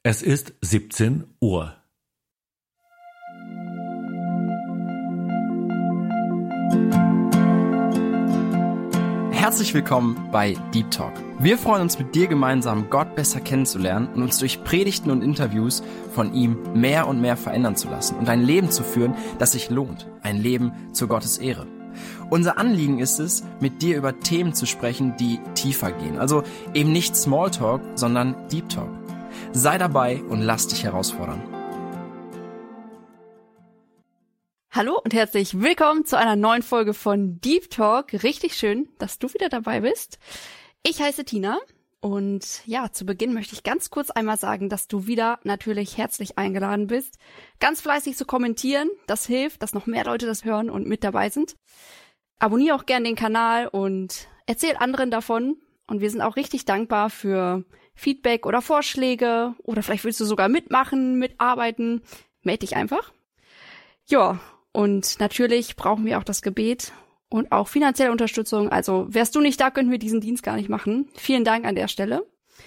Es ist 17 Uhr. Herzlich willkommen bei Deep Talk. Wir freuen uns, mit dir gemeinsam Gott besser kennenzulernen und uns durch Predigten und Interviews von ihm mehr und mehr verändern zu lassen und ein Leben zu führen, das sich lohnt. Ein Leben zu Gottes Ehre. Unser Anliegen ist es, mit dir über Themen zu sprechen, die tiefer gehen. Also eben nicht Smalltalk, sondern Deep Talk. Sei dabei und lass dich herausfordern. Hallo und herzlich willkommen zu einer neuen Folge von Deep Talk. Richtig schön, dass du wieder dabei bist. Ich heiße Tina und ja, zu Beginn möchte ich ganz kurz einmal sagen, dass du wieder natürlich herzlich eingeladen bist, ganz fleißig zu kommentieren. Das hilft, dass noch mehr Leute das hören und mit dabei sind. Abonniere auch gern den Kanal und erzähl anderen davon. Und wir sind auch richtig dankbar für Feedback oder Vorschläge oder vielleicht willst du sogar mitmachen, mitarbeiten. Meld dich einfach. Ja, und natürlich brauchen wir auch das Gebet und auch finanzielle Unterstützung. Also wärst du nicht da, könnten wir diesen Dienst gar nicht machen. Vielen Dank an der Stelle.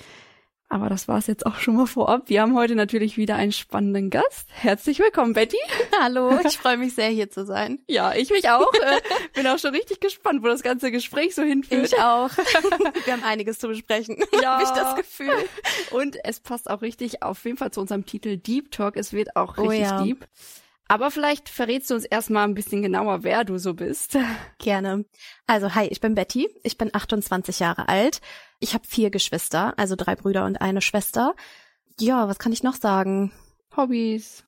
Aber das war's jetzt auch schon mal vorab. Wir haben heute natürlich wieder einen spannenden Gast. Herzlich willkommen, Betty. Hallo, ich freue mich sehr, hier zu sein. Ja, ich mich auch. Bin auch schon richtig gespannt, wo das ganze Gespräch so hinführt. Ich auch. Wir haben einiges zu besprechen, ja. Habe ich das Gefühl. Und es passt auch richtig auf jeden Fall zu unserem Titel Deep Talk. Es wird auch richtig deep. Aber vielleicht verrätst du uns erstmal ein bisschen genauer, wer du so bist. Gerne. Also, hi, ich bin Betty. Ich bin 28 Jahre alt. Ich habe 4 Geschwister, also 3 Brüder und eine Schwester. Ja, was kann ich noch sagen? Hobbys.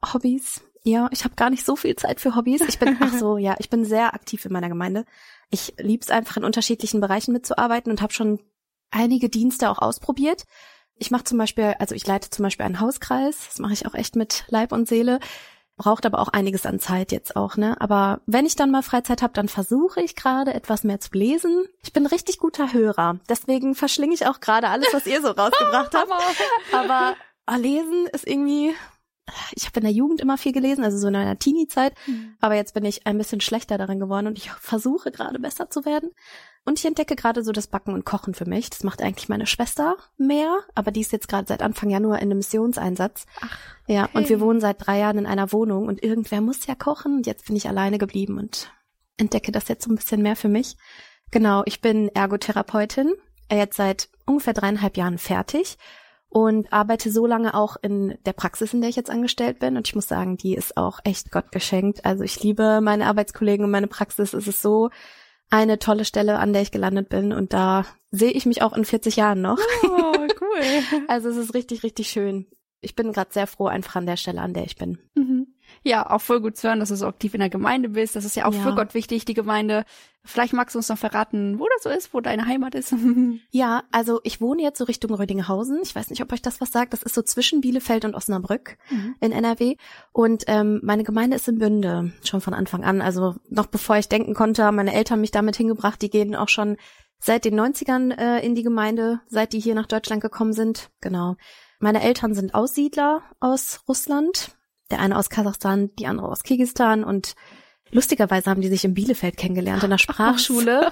Ja, ich habe gar nicht so viel Zeit für Hobbys. Ich bin sehr aktiv in meiner Gemeinde. Ich lieb's einfach, in unterschiedlichen Bereichen mitzuarbeiten und habe schon einige Dienste auch ausprobiert. Ich leite zum Beispiel einen Hauskreis. Das mache ich auch echt mit Leib und Seele. Braucht aber auch einiges an Zeit jetzt auch, ne? Aber wenn ich dann mal Freizeit habe, dann versuche ich gerade etwas mehr zu lesen. Ich bin ein richtig guter Hörer. Deswegen verschlinge ich auch gerade alles, was ihr so rausgebracht habt. Aber lesen ist irgendwie... Ich habe in der Jugend immer viel gelesen, also so in einer Teenie-Zeit. Aber jetzt bin ich ein bisschen schlechter darin geworden und ich versuche gerade besser zu werden. Und ich entdecke gerade so das Backen und Kochen für mich. Das macht eigentlich meine Schwester mehr, aber die ist jetzt gerade seit Anfang Januar in einem Missionseinsatz. Ach, okay. Ja, und wir wohnen seit 3 Jahren in einer Wohnung und irgendwer muss ja kochen. Und jetzt bin ich alleine geblieben und entdecke das jetzt so ein bisschen mehr für mich. Genau, ich bin Ergotherapeutin, jetzt seit ungefähr 3,5 Jahren fertig. Und arbeite so lange auch in der Praxis, in der ich jetzt angestellt bin. Und ich muss sagen, die ist auch echt Gott geschenkt. Also ich liebe meine Arbeitskollegen und meine Praxis. Es ist so eine tolle Stelle, an der ich gelandet bin. Und da sehe ich mich auch in 40 Jahren noch. Oh, cool. Also es ist richtig, richtig schön. Ich bin gerade sehr froh einfach an der Stelle, an der ich bin. Mhm. Ja, auch voll gut zu hören, dass du so aktiv in der Gemeinde bist. Das ist ja auch für Gott wichtig, die Gemeinde. Vielleicht magst du uns noch verraten, wo das so ist, wo deine Heimat ist. Ja, also ich wohne jetzt so Richtung Rödinghausen. Ich weiß nicht, ob euch das was sagt. Das ist so zwischen Bielefeld und Osnabrück in NRW. Und meine Gemeinde ist in Bünde, schon von Anfang an. Also noch bevor ich denken konnte, haben meine Eltern mich damit hingebracht. Die gehen auch schon seit den 90ern in die Gemeinde, seit die hier nach Deutschland gekommen sind. Genau. Meine Eltern sind Aussiedler aus Russland. Der eine aus Kasachstan, die andere aus Kirgisistan und lustigerweise haben die sich in Bielefeld kennengelernt, in der Sprachschule.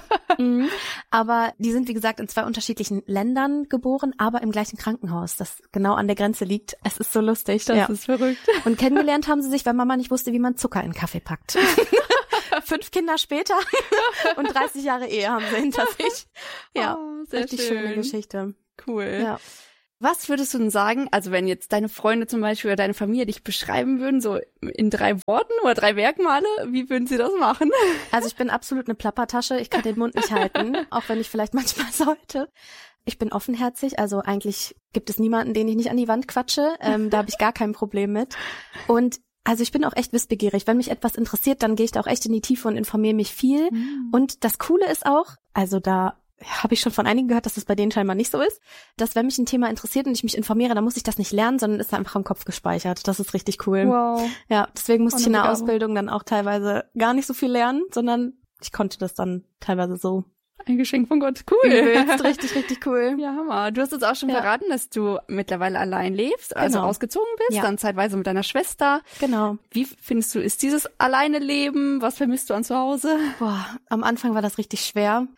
Aber die sind, wie gesagt, in 2 unterschiedlichen Ländern geboren, aber im gleichen Krankenhaus, das genau an der Grenze liegt. Es ist so lustig. Das ist verrückt. Und kennengelernt haben sie sich, weil Mama nicht wusste, wie man Zucker in Kaffee packt. 5 Kinder später und 30 Jahre Ehe haben sie hinter sich. Ja, sehr richtig schön. schöne Geschichte. Cool. Ja. Was würdest du denn sagen, also wenn jetzt deine Freunde zum Beispiel oder deine Familie dich beschreiben würden, so in 3 Worten oder 3 Merkmale, wie würden sie das machen? Also ich bin absolut eine Plappertasche, ich kann den Mund nicht halten, auch wenn ich vielleicht manchmal sollte. Ich bin offenherzig, also eigentlich gibt es niemanden, den ich nicht an die Wand quatsche, da habe ich gar kein Problem mit. Und also ich bin auch echt wissbegierig. Wenn mich etwas interessiert, dann gehe ich da auch echt in die Tiefe und informiere mich viel. Und das Coole ist auch, also da habe ich schon von einigen gehört, dass das bei denen scheinbar nicht so ist, dass wenn mich ein Thema interessiert und ich mich informiere, dann muss ich das nicht lernen, sondern ist einfach im Kopf gespeichert. Das ist richtig cool. Wow. Ja, deswegen musste ich in der Ausbildung dann auch teilweise gar nicht so viel lernen, sondern ich konnte das dann teilweise so. Ein Geschenk von Gott. Cool. Übelst, richtig, richtig cool. Ja, Hammer. Du hast uns auch schon verraten, dass du mittlerweile allein lebst, also ausgezogen bist, dann zeitweise mit deiner Schwester. Genau. Wie findest du, ist dieses alleine Leben? Was vermisst du an zu Hause? Am Anfang war das richtig schwer.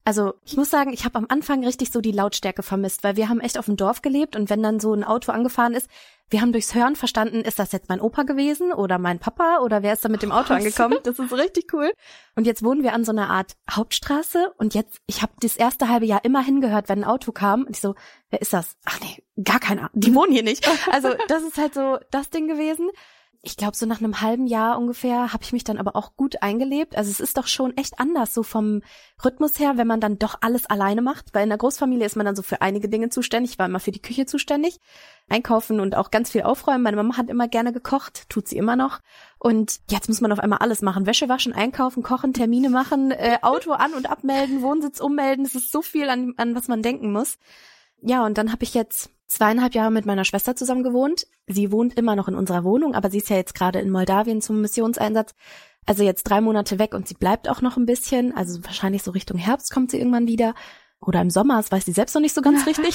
Also ich muss sagen, ich habe am Anfang richtig so die Lautstärke vermisst, weil wir haben echt auf dem Dorf gelebt und wenn dann so ein Auto angefahren ist, wir haben durchs Hören verstanden, ist das jetzt mein Opa gewesen oder mein Papa oder wer ist da mit dem Auto angekommen? Das ist richtig cool. Und jetzt wohnen wir an so einer Art Hauptstraße und jetzt, ich habe das erste halbe Jahr immer hingehört, wenn ein Auto kam und ich so, wer ist das? Ach nee, gar keiner, die wohnen hier nicht. Also das ist halt so das Ding gewesen. Ich glaube, so nach einem halben Jahr ungefähr habe ich mich dann aber auch gut eingelebt. Also es ist doch schon echt anders, so vom Rhythmus her, wenn man dann doch alles alleine macht. Weil in der Großfamilie ist man dann so für einige Dinge zuständig. Ich war immer für die Küche zuständig, einkaufen und auch ganz viel aufräumen. Meine Mama hat immer gerne gekocht, tut sie immer noch. Und jetzt muss man auf einmal alles machen. Wäsche waschen, einkaufen, kochen, Termine machen, Auto an- und abmelden, Wohnsitz ummelden. Es ist so viel, an was man denken muss. Ja, und dann habe ich jetzt 2,5 Jahre mit meiner Schwester zusammen gewohnt. Sie wohnt immer noch in unserer Wohnung, aber sie ist ja jetzt gerade in Moldawien zum Missionseinsatz. Also jetzt 3 Monate weg und sie bleibt auch noch ein bisschen. Also wahrscheinlich so Richtung Herbst kommt sie irgendwann wieder. Oder im Sommer, das weiß sie selbst noch nicht so ganz richtig.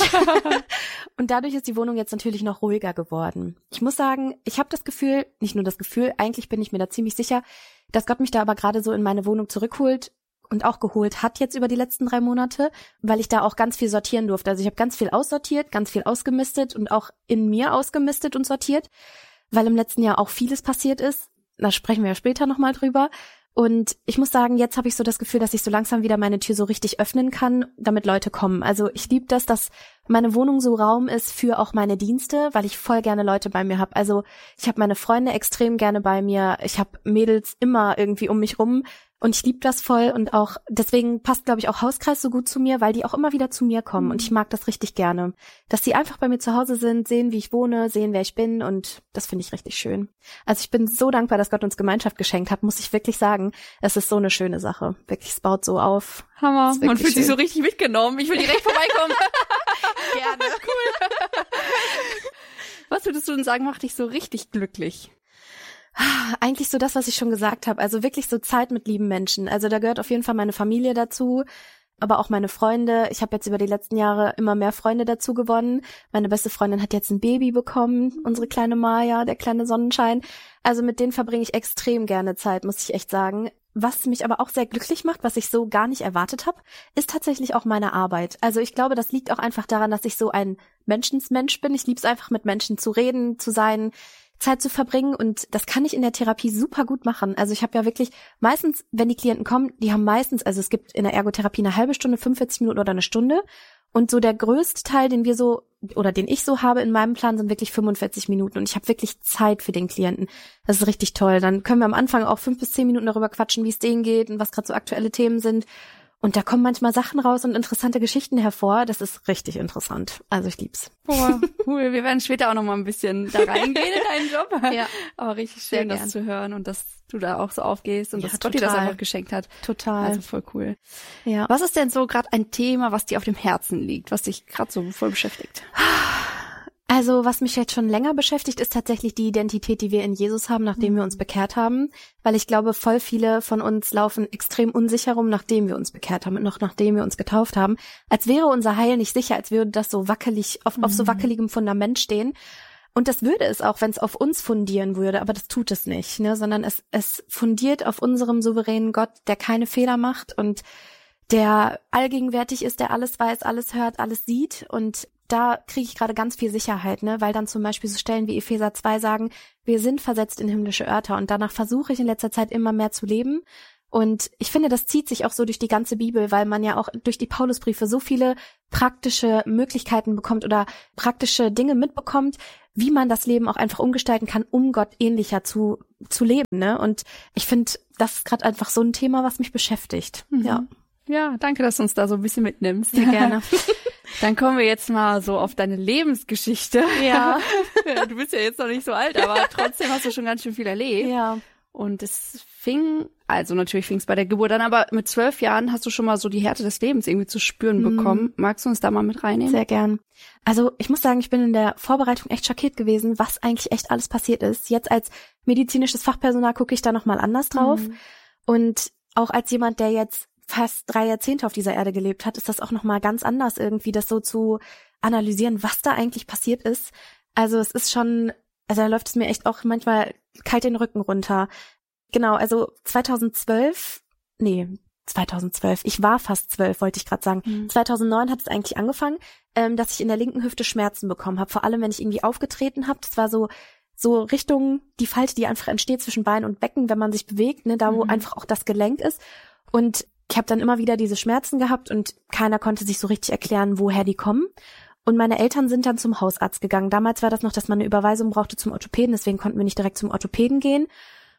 Und dadurch ist die Wohnung jetzt natürlich noch ruhiger geworden. Ich muss sagen, ich habe das Gefühl, nicht nur das Gefühl, eigentlich bin ich mir da ziemlich sicher, dass Gott mich da aber gerade so in meine Wohnung zurückholt und auch geholt hat jetzt über die letzten 3 Monate, weil ich da auch ganz viel sortieren durfte. Also ich habe ganz viel aussortiert, ganz viel ausgemistet und auch in mir ausgemistet und sortiert, weil im letzten Jahr auch vieles passiert ist. Da sprechen wir ja später nochmal drüber. Und ich muss sagen, jetzt habe ich so das Gefühl, dass ich so langsam wieder meine Tür so richtig öffnen kann, damit Leute kommen. Also ich liebe das, dass meine Wohnung so Raum ist für auch meine Dienste, weil ich voll gerne Leute bei mir habe. Also ich habe meine Freunde extrem gerne bei mir. Ich habe Mädels immer irgendwie um mich rum. Und ich liebe das voll und auch deswegen passt, glaube ich, auch Hauskreis so gut zu mir, weil die auch immer wieder zu mir kommen und ich mag das richtig gerne. Dass sie einfach bei mir zu Hause sind, sehen, wie ich wohne, sehen, wer ich bin und das finde ich richtig schön. Also ich bin so dankbar, dass Gott uns Gemeinschaft geschenkt hat, muss ich wirklich sagen. Es ist so eine schöne Sache. Wirklich, es baut so auf. Hammer. Man fühlt sich so richtig mitgenommen. Ich will direkt vorbeikommen. Gerne. Cool. Was würdest du denn sagen, macht dich so richtig glücklich? Eigentlich so das, was ich schon gesagt habe. Also wirklich so Zeit mit lieben Menschen. Also da gehört auf jeden Fall meine Familie dazu, aber auch meine Freunde. Ich habe jetzt über die letzten Jahre immer mehr Freunde dazu gewonnen. Meine beste Freundin hat jetzt ein Baby bekommen, unsere kleine Maya, der kleine Sonnenschein. Also mit denen verbringe ich extrem gerne Zeit, muss ich echt sagen. Was mich aber auch sehr glücklich macht, was ich so gar nicht erwartet habe, ist tatsächlich auch meine Arbeit. Also ich glaube, das liegt auch einfach daran, dass ich so ein Menschensmensch bin. Ich liebe es einfach, mit Menschen zu reden, zu sein, Zeit zu verbringen und das kann ich in der Therapie super gut machen. Also ich habe ja wirklich meistens, wenn die Klienten kommen, die haben meistens, also es gibt in der Ergotherapie eine halbe Stunde, 45 Minuten oder eine Stunde und so der größte Teil, den ich so habe in meinem Plan, sind wirklich 45 Minuten und ich habe wirklich Zeit für den Klienten. Das ist richtig toll. Dann können wir am Anfang auch 5 bis 10 Minuten darüber quatschen, wie es denen geht und was gerade so aktuelle Themen sind. Und da kommen manchmal Sachen raus und interessante Geschichten hervor. Das ist richtig interessant. Also ich lieb's. Boah, cool. Wir werden später auch noch mal ein bisschen da reingehen in deinen Job. Ja. Aber richtig schön, das zu hören und dass du da auch so aufgehst und dass Gott dir das einfach geschenkt hat. Total. Also voll cool. Ja. Was ist denn so gerade ein Thema, was dir auf dem Herzen liegt, was dich gerade so voll beschäftigt? Also was mich jetzt schon länger beschäftigt, ist tatsächlich die Identität, die wir in Jesus haben, nachdem wir uns bekehrt haben. Weil ich glaube, voll viele von uns laufen extrem unsicher rum, nachdem wir uns bekehrt haben und noch nachdem wir uns getauft haben. Als wäre unser Heil nicht sicher, als würde das so wackelig, auf so wackeligem Fundament stehen. Und das würde es auch, wenn es auf uns fundieren würde, aber das tut es nicht, ne? Sondern es fundiert auf unserem souveränen Gott, der keine Fehler macht und der allgegenwärtig ist, der alles weiß, alles hört, alles sieht und da kriege ich gerade ganz viel Sicherheit, ne, weil dann zum Beispiel so Stellen wie Epheser 2 sagen, wir sind versetzt in himmlische Örter und danach versuche ich in letzter Zeit immer mehr zu leben und ich finde, das zieht sich auch so durch die ganze Bibel, weil man ja auch durch die Paulusbriefe so viele praktische Möglichkeiten bekommt oder praktische Dinge mitbekommt, wie man das Leben auch einfach umgestalten kann, um Gott ähnlicher zu leben, ne, und ich finde, das ist gerade einfach so ein Thema, was mich beschäftigt, Ja, danke, dass du uns da so ein bisschen mitnimmst. Sehr gerne. Dann kommen wir jetzt mal so auf deine Lebensgeschichte. Ja. Du bist ja jetzt noch nicht so alt, aber trotzdem hast du schon ganz schön viel erlebt. Ja. Und es natürlich fing es bei der Geburt an, aber mit 12 Jahren hast du schon mal so die Härte des Lebens irgendwie zu spüren bekommen. Magst du uns da mal mit reinnehmen? Sehr gern. Also ich muss sagen, ich bin in der Vorbereitung echt schockiert gewesen, was eigentlich echt alles passiert ist. Jetzt als medizinisches Fachpersonal gucke ich da nochmal anders drauf. Und auch als jemand, der jetzt fast 3 Jahrzehnte auf dieser Erde gelebt hat, ist das auch nochmal ganz anders irgendwie, das so zu analysieren, was da eigentlich passiert ist. Also es ist schon, also da läuft es mir echt auch manchmal kalt den Rücken runter. Genau, also 2012 2012. Ich war fast 12, wollte ich gerade sagen. 2009 hat es eigentlich angefangen, dass ich in der linken Hüfte Schmerzen bekommen habe. Vor allem, wenn ich irgendwie aufgetreten habe. Das war so Richtung die Falte, die einfach entsteht zwischen Bein und Becken, wenn man sich bewegt, ne, da wo einfach auch das Gelenk ist. Und ich habe dann immer wieder diese Schmerzen gehabt und keiner konnte sich so richtig erklären, woher die kommen. Und meine Eltern sind dann zum Hausarzt gegangen. Damals war das noch, dass man eine Überweisung brauchte zum Orthopäden, deswegen konnten wir nicht direkt zum Orthopäden gehen.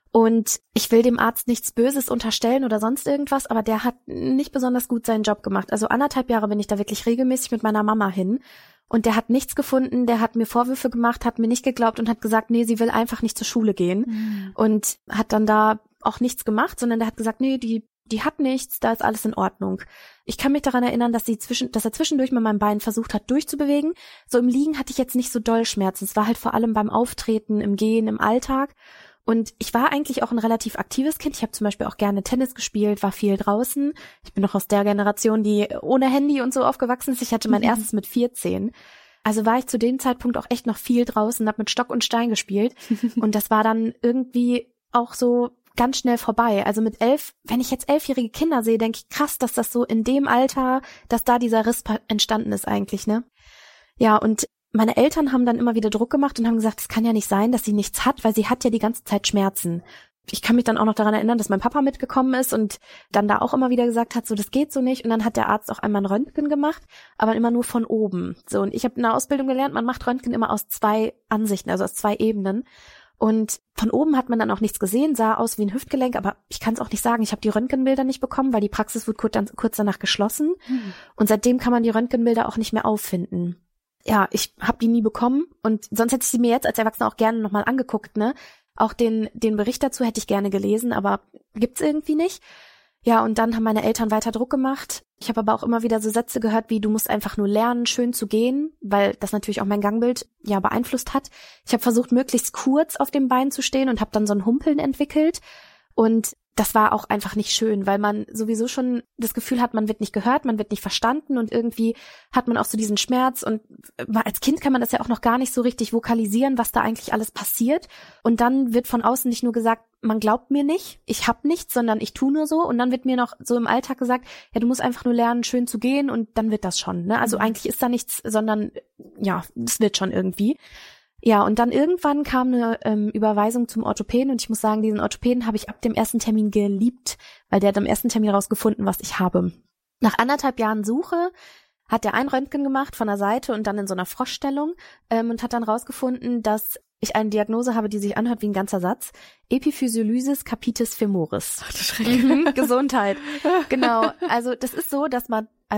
Und ich will dem Arzt nichts Böses unterstellen oder sonst irgendwas, aber der hat nicht besonders gut seinen Job gemacht. Also 1,5 Jahre bin ich da wirklich regelmäßig mit meiner Mama hin. Und der hat nichts gefunden, der hat mir Vorwürfe gemacht, hat mir nicht geglaubt und hat gesagt, nee, sie will einfach nicht zur Schule gehen. Und hat dann da auch nichts gemacht, sondern der hat gesagt, nee, die hat nichts, da ist alles in Ordnung. Ich kann mich daran erinnern, dass er zwischendurch mit meinem Bein versucht hat, durchzubewegen. So im Liegen hatte ich jetzt nicht so doll Schmerzen. Es war halt vor allem beim Auftreten, im Gehen, im Alltag. Und ich war eigentlich auch ein relativ aktives Kind. Ich habe zum Beispiel auch gerne Tennis gespielt, war viel draußen. Ich bin noch aus der Generation, die ohne Handy und so aufgewachsen ist. Ich hatte mein erstes mit 14. Also war ich zu dem Zeitpunkt auch echt noch viel draußen, habe mit Stock und Stein gespielt. Und das war dann irgendwie auch so ganz schnell vorbei. Also mit 11, wenn ich jetzt 11-jährige Kinder sehe, denke ich, krass, dass das so in dem Alter, dass da dieser Riss entstanden ist eigentlich, ne? Ja, und meine Eltern haben dann immer wieder Druck gemacht und haben gesagt, es kann ja nicht sein, dass sie nichts hat, weil sie hat ja die ganze Zeit Schmerzen. Ich kann mich dann auch noch daran erinnern, dass mein Papa mitgekommen ist und dann da auch immer wieder gesagt hat, so das geht so nicht. Und dann hat der Arzt auch einmal ein Röntgen gemacht, aber immer nur von oben. So, und ich habe in der Ausbildung gelernt, man macht Röntgen immer aus 2 Ansichten, also aus 2 Ebenen. Und von oben hat man dann auch nichts gesehen, sah aus wie ein Hüftgelenk, aber ich kann es auch nicht sagen. Ich habe die Röntgenbilder nicht bekommen, weil die Praxis wurde kurz danach geschlossen. Und seitdem kann man die Röntgenbilder auch nicht mehr auffinden. Ja, ich habe die nie bekommen und sonst hätte ich sie mir jetzt als Erwachsene auch gerne nochmal angeguckt, ne? Auch den Bericht dazu hätte ich gerne gelesen, aber gibt's irgendwie nicht. Ja, und dann haben meine Eltern weiter Druck gemacht. Ich habe aber auch immer wieder so Sätze gehört wie, du musst einfach nur lernen, schön zu gehen, weil das natürlich auch mein Gangbild ja beeinflusst hat. Ich habe versucht, möglichst kurz auf dem Bein zu stehen und habe dann so ein Humpeln entwickelt. Und das war auch einfach nicht schön, weil man sowieso schon das Gefühl hat, man wird nicht gehört, man wird nicht verstanden und irgendwie hat man auch so diesen Schmerz und als Kind kann man das ja auch noch gar nicht so richtig vokalisieren, was da eigentlich alles passiert und dann wird von außen nicht nur gesagt, man glaubt mir nicht, ich hab nichts, sondern ich tu nur so und dann wird mir noch so im Alltag gesagt, ja, du musst einfach nur lernen, schön zu gehen und dann wird das schon, ne? Also eigentlich ist da nichts, sondern ja, das wird schon irgendwie. Ja, und dann irgendwann kam eine Überweisung zum Orthopäden und ich muss sagen, diesen Orthopäden habe ich ab dem ersten Termin geliebt, weil der hat am ersten Termin rausgefunden, was ich habe. Nach 1,5 Jahren Suche hat er ein Röntgen gemacht von der Seite und dann in so einer Froschstellung und hat dann rausgefunden, dass ich eine Diagnose habe, die sich anhört wie ein ganzer Satz. Epiphysiolysis capitis femoris. Gesundheit. Genau, also das ist so, dass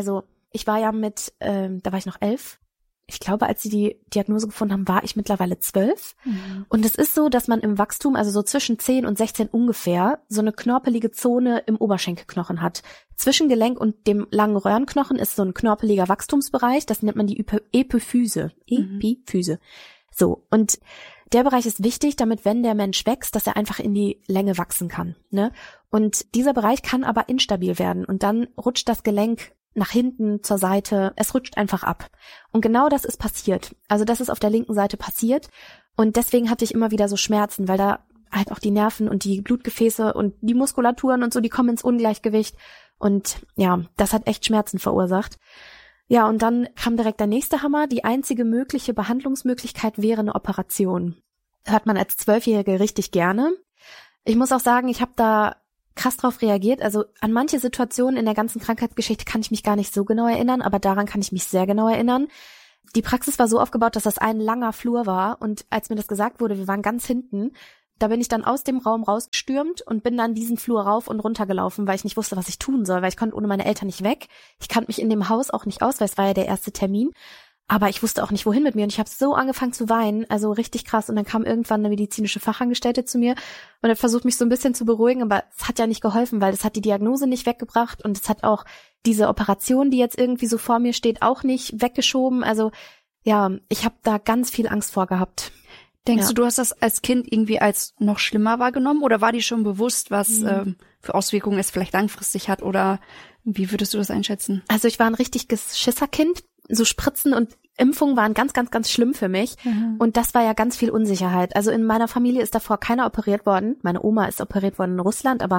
ich war ja da war ich noch 11. Ich glaube, als sie die Diagnose gefunden haben, war ich mittlerweile 12. Und es ist so, dass man im Wachstum, also so zwischen 10 und 16 ungefähr, so eine knorpelige Zone im Oberschenkelknochen hat. Zwischen Gelenk und dem langen Röhrenknochen ist so ein knorpeliger Wachstumsbereich, das nennt man die Epiphyse. Epiphyse. So, und der Bereich ist wichtig, damit, wenn der Mensch wächst, dass er einfach in die Länge wachsen kann, ne? Und dieser Bereich kann aber instabil werden und dann rutscht das Gelenk nach hinten, zur Seite, es rutscht einfach ab. Und genau das ist passiert. Also das ist auf der linken Seite passiert und deswegen hatte ich immer wieder so Schmerzen, weil da halt auch die Nerven und die Blutgefäße und die Muskulaturen und so, die kommen ins Ungleichgewicht und ja, das hat echt Schmerzen verursacht. Ja, und dann kam direkt der nächste Hammer. Die einzige mögliche Behandlungsmöglichkeit wäre eine Operation. Hört man als 12-Jährige richtig gerne. Ich muss auch sagen, ich habe da krass drauf reagiert. Also an manche Situationen in der ganzen Krankheitsgeschichte kann ich mich gar nicht so genau erinnern, aber daran kann ich mich sehr genau erinnern. Die Praxis war so aufgebaut, dass das ein langer Flur war und als mir das gesagt wurde, wir waren ganz hinten, da bin ich dann aus dem Raum rausgestürmt und bin dann diesen Flur rauf und runter gelaufen, weil ich nicht wusste, was ich tun soll, weil ich konnte ohne meine Eltern nicht weg. Ich kannte mich in dem Haus auch nicht aus, weil es war ja der erste Termin. Aber ich wusste auch nicht, wohin mit mir. Und ich habe so angefangen zu weinen, also richtig krass. Und dann kam irgendwann eine medizinische Fachangestellte zu mir und hat versucht, mich so ein bisschen zu beruhigen. Aber es hat ja nicht geholfen, weil es hat die Diagnose nicht weggebracht. Und es hat auch diese Operation, die jetzt irgendwie so vor mir steht, auch nicht weggeschoben. Also ja, ich habe da ganz viel Angst vor gehabt. Denkst du, du hast das als Kind irgendwie als noch schlimmer wahrgenommen? Oder war dir schon bewusst, was für Auswirkungen es vielleicht langfristig hat? Oder wie würdest du das einschätzen? Also ich war ein richtiges Schisserkind. So Spritzen und Impfungen waren ganz, ganz, ganz schlimm für mich. Und das war ja ganz viel Unsicherheit. Also in meiner Familie ist davor keiner operiert worden. Meine Oma ist operiert worden in Russland, aber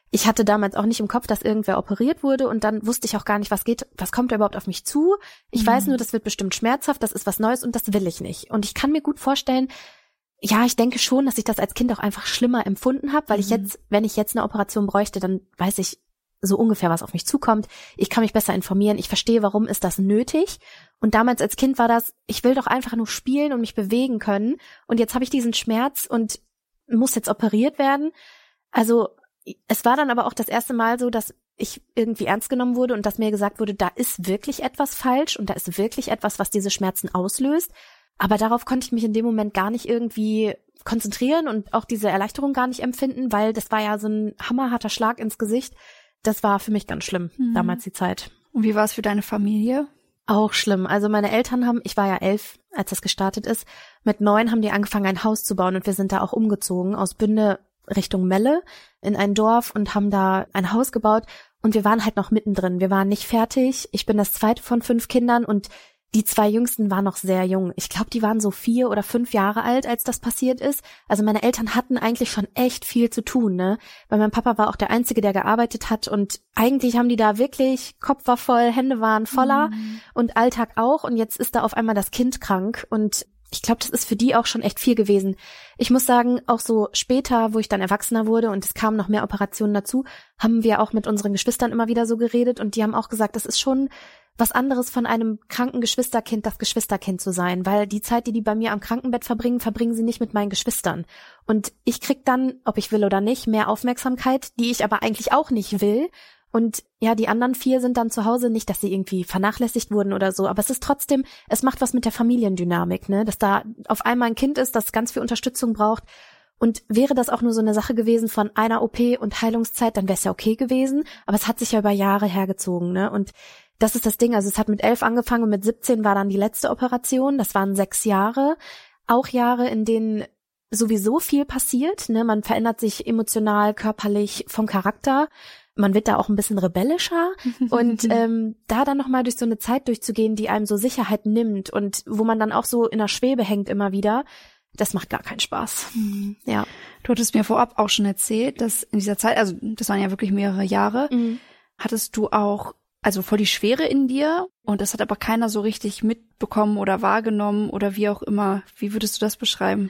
ich hatte damals auch nicht im Kopf, dass irgendwer operiert wurde und dann wusste ich auch gar nicht, was kommt da überhaupt auf mich zu. Ich weiß nur, das wird bestimmt schmerzhaft, das ist was Neues und das will ich nicht. Und ich kann mir gut vorstellen, ja, ich denke schon, dass ich das als Kind auch einfach schlimmer empfunden habe, weil wenn ich jetzt eine Operation bräuchte, dann weiß ich so ungefähr, was auf mich zukommt. Ich kann mich besser informieren. Ich verstehe, warum ist das nötig. Und damals als Kind war das, ich will doch einfach nur spielen und mich bewegen können. Und jetzt habe ich diesen Schmerz und muss jetzt operiert werden. Also es war dann aber auch das erste Mal so, dass ich irgendwie ernst genommen wurde und dass mir gesagt wurde, da ist wirklich etwas falsch und da ist wirklich etwas, was diese Schmerzen auslöst. Aber darauf konnte ich mich in dem Moment gar nicht irgendwie konzentrieren und auch diese Erleichterung gar nicht empfinden, weil das war ja so ein hammerharter Schlag ins Gesicht. Das war für mich ganz schlimm, damals die Zeit. Und wie war es für deine Familie? Auch schlimm. Also meine Eltern ich war ja 11, als das gestartet ist. Mit 9 haben die angefangen, ein Haus zu bauen und wir sind da auch umgezogen aus Bünde Richtung Melle in ein Dorf und haben da ein Haus gebaut und wir waren halt noch mittendrin. Wir waren nicht fertig. Ich bin das zweite von 5 Kindern und die 2 Jüngsten waren noch sehr jung. Ich glaube, die waren so 4 oder 5 Jahre alt, als das passiert ist. Also meine Eltern hatten eigentlich schon echt viel zu tun, ne? Weil mein Papa war auch der Einzige, der gearbeitet hat und eigentlich haben die da wirklich, Kopf war voll, Hände waren voller und Alltag auch und jetzt ist da auf einmal das Kind krank und ich glaube, das ist für die auch schon echt viel gewesen. Ich muss sagen, auch so später, wo ich dann erwachsener wurde und es kamen noch mehr Operationen dazu, haben wir auch mit unseren Geschwistern immer wieder so geredet und die haben auch gesagt, das ist schon was anderes von einem kranken Geschwisterkind, das Geschwisterkind zu sein, weil die Zeit, die bei mir am Krankenbett verbringen sie nicht mit meinen Geschwistern. Und ich krieg dann, ob ich will oder nicht, mehr Aufmerksamkeit, die ich aber eigentlich auch nicht will. Und ja, die anderen 4 sind dann zu Hause, nicht, dass sie irgendwie vernachlässigt wurden oder so, aber es ist trotzdem, es macht was mit der Familiendynamik, ne, dass da auf einmal ein Kind ist, das ganz viel Unterstützung braucht. Und wäre das auch nur so eine Sache gewesen von einer OP und Heilungszeit, dann wäre es ja okay gewesen, aber es hat sich ja über Jahre hergezogen, ne, und das ist das Ding, also es hat mit 11 angefangen und mit 17 war dann die letzte Operation, das waren 6 Jahre, auch Jahre, in denen sowieso viel passiert, ne, man verändert sich emotional, körperlich, vom Charakter. Man wird da auch ein bisschen rebellischer und da dann nochmal durch so eine Zeit durchzugehen, die einem so Sicherheit nimmt und wo man dann auch so in der Schwebe hängt immer wieder, das macht gar keinen Spaß. Ja. Du hattest mir vorab auch schon erzählt, dass in dieser Zeit, also das waren ja wirklich mehrere Jahre, hattest du auch also voll die Schwere in dir und das hat aber keiner so richtig mitbekommen oder wahrgenommen oder wie auch immer. Wie würdest du das beschreiben?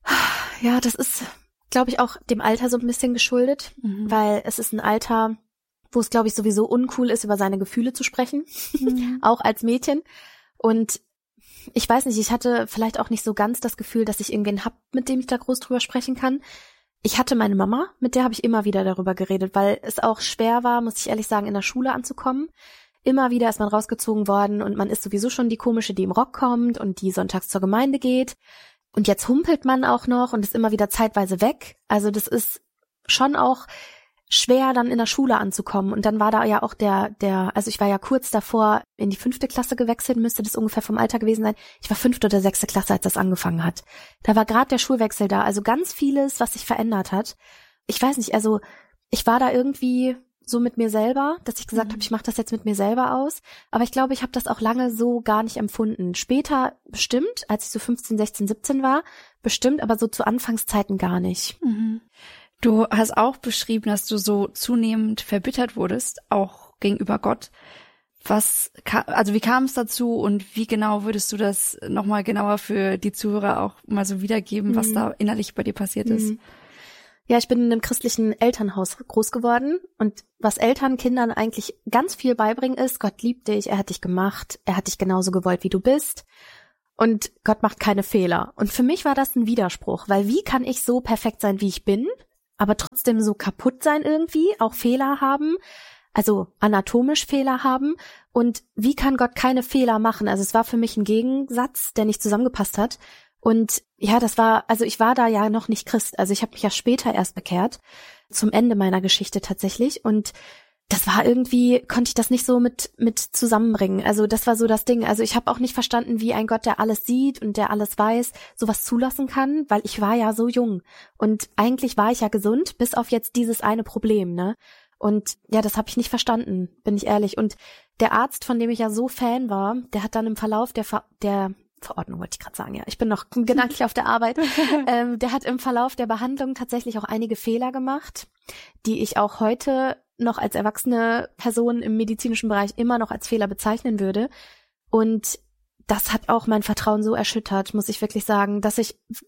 Ja, das ist, glaube ich, auch dem Alter so ein bisschen geschuldet, weil es ist ein Alter, wo es, glaube ich, sowieso uncool ist, über seine Gefühle zu sprechen, auch als Mädchen. Und ich weiß nicht, ich hatte vielleicht auch nicht so ganz das Gefühl, dass ich irgendwen hab, mit dem ich da groß drüber sprechen kann. Ich hatte meine Mama, mit der habe ich immer wieder darüber geredet, weil es auch schwer war, muss ich ehrlich sagen, in der Schule anzukommen. Immer wieder ist man rausgezogen worden und man ist sowieso schon die Komische, die im Rock kommt und die sonntags zur Gemeinde geht. Und jetzt humpelt man auch noch und ist immer wieder zeitweise weg. Also das ist schon auch schwer, dann in der Schule anzukommen. Und dann war da ja auch also ich war ja kurz davor in die 5. Klasse gewechselt, müsste das ungefähr vom Alter gewesen sein. Ich war 5. oder 6. Klasse, als das angefangen hat. Da war gerade der Schulwechsel da. Also ganz vieles, was sich verändert hat. Ich weiß nicht, also ich war da irgendwie so mit mir selber, dass ich gesagt habe, ich mache das jetzt mit mir selber aus. Aber ich glaube, ich habe das auch lange so gar nicht empfunden. Später bestimmt, als ich so 15, 16, 17 war, bestimmt, aber so zu Anfangszeiten gar nicht. Du hast auch beschrieben, dass du so zunehmend verbittert wurdest, auch gegenüber Gott. Wie kam es dazu und wie genau würdest du das nochmal genauer für die Zuhörer auch mal so wiedergeben, was da innerlich bei dir passiert ist? Ja, ich bin in einem christlichen Elternhaus groß geworden und was Eltern Kindern eigentlich ganz viel beibringen ist, Gott liebt dich, er hat dich gemacht, er hat dich genauso gewollt, wie du bist und Gott macht keine Fehler. Und für mich war das ein Widerspruch, weil wie kann ich so perfekt sein, wie ich bin, aber trotzdem so kaputt sein irgendwie, auch Fehler haben, also anatomisch Fehler haben und wie kann Gott keine Fehler machen? Also es war für mich ein Gegensatz, der nicht zusammengepasst hat. Und ja, ich war da ja noch nicht Christ, also ich habe mich ja später erst bekehrt, zum Ende meiner Geschichte tatsächlich und das war irgendwie, konnte ich das nicht so mit zusammenbringen, also das war so das Ding, also ich habe auch nicht verstanden, wie ein Gott, der alles sieht und der alles weiß, sowas zulassen kann, weil ich war ja so jung und eigentlich war ich ja gesund, bis auf jetzt dieses eine Problem, ne? Und ja, das habe ich nicht verstanden, bin ich ehrlich. Und der Arzt, von dem ich ja so Fan war, der hat dann im Verlauf der Verordnung wollte ich gerade sagen, ja. Ich bin noch gedanklich auf der Arbeit. Der hat im Verlauf der Behandlung tatsächlich auch einige Fehler gemacht. die ich auch heute noch als erwachsene Person im medizinischen Bereich immer noch als Fehler bezeichnen würde. Und das hat auch mein Vertrauen so erschüttert, muss ich wirklich sagen, dass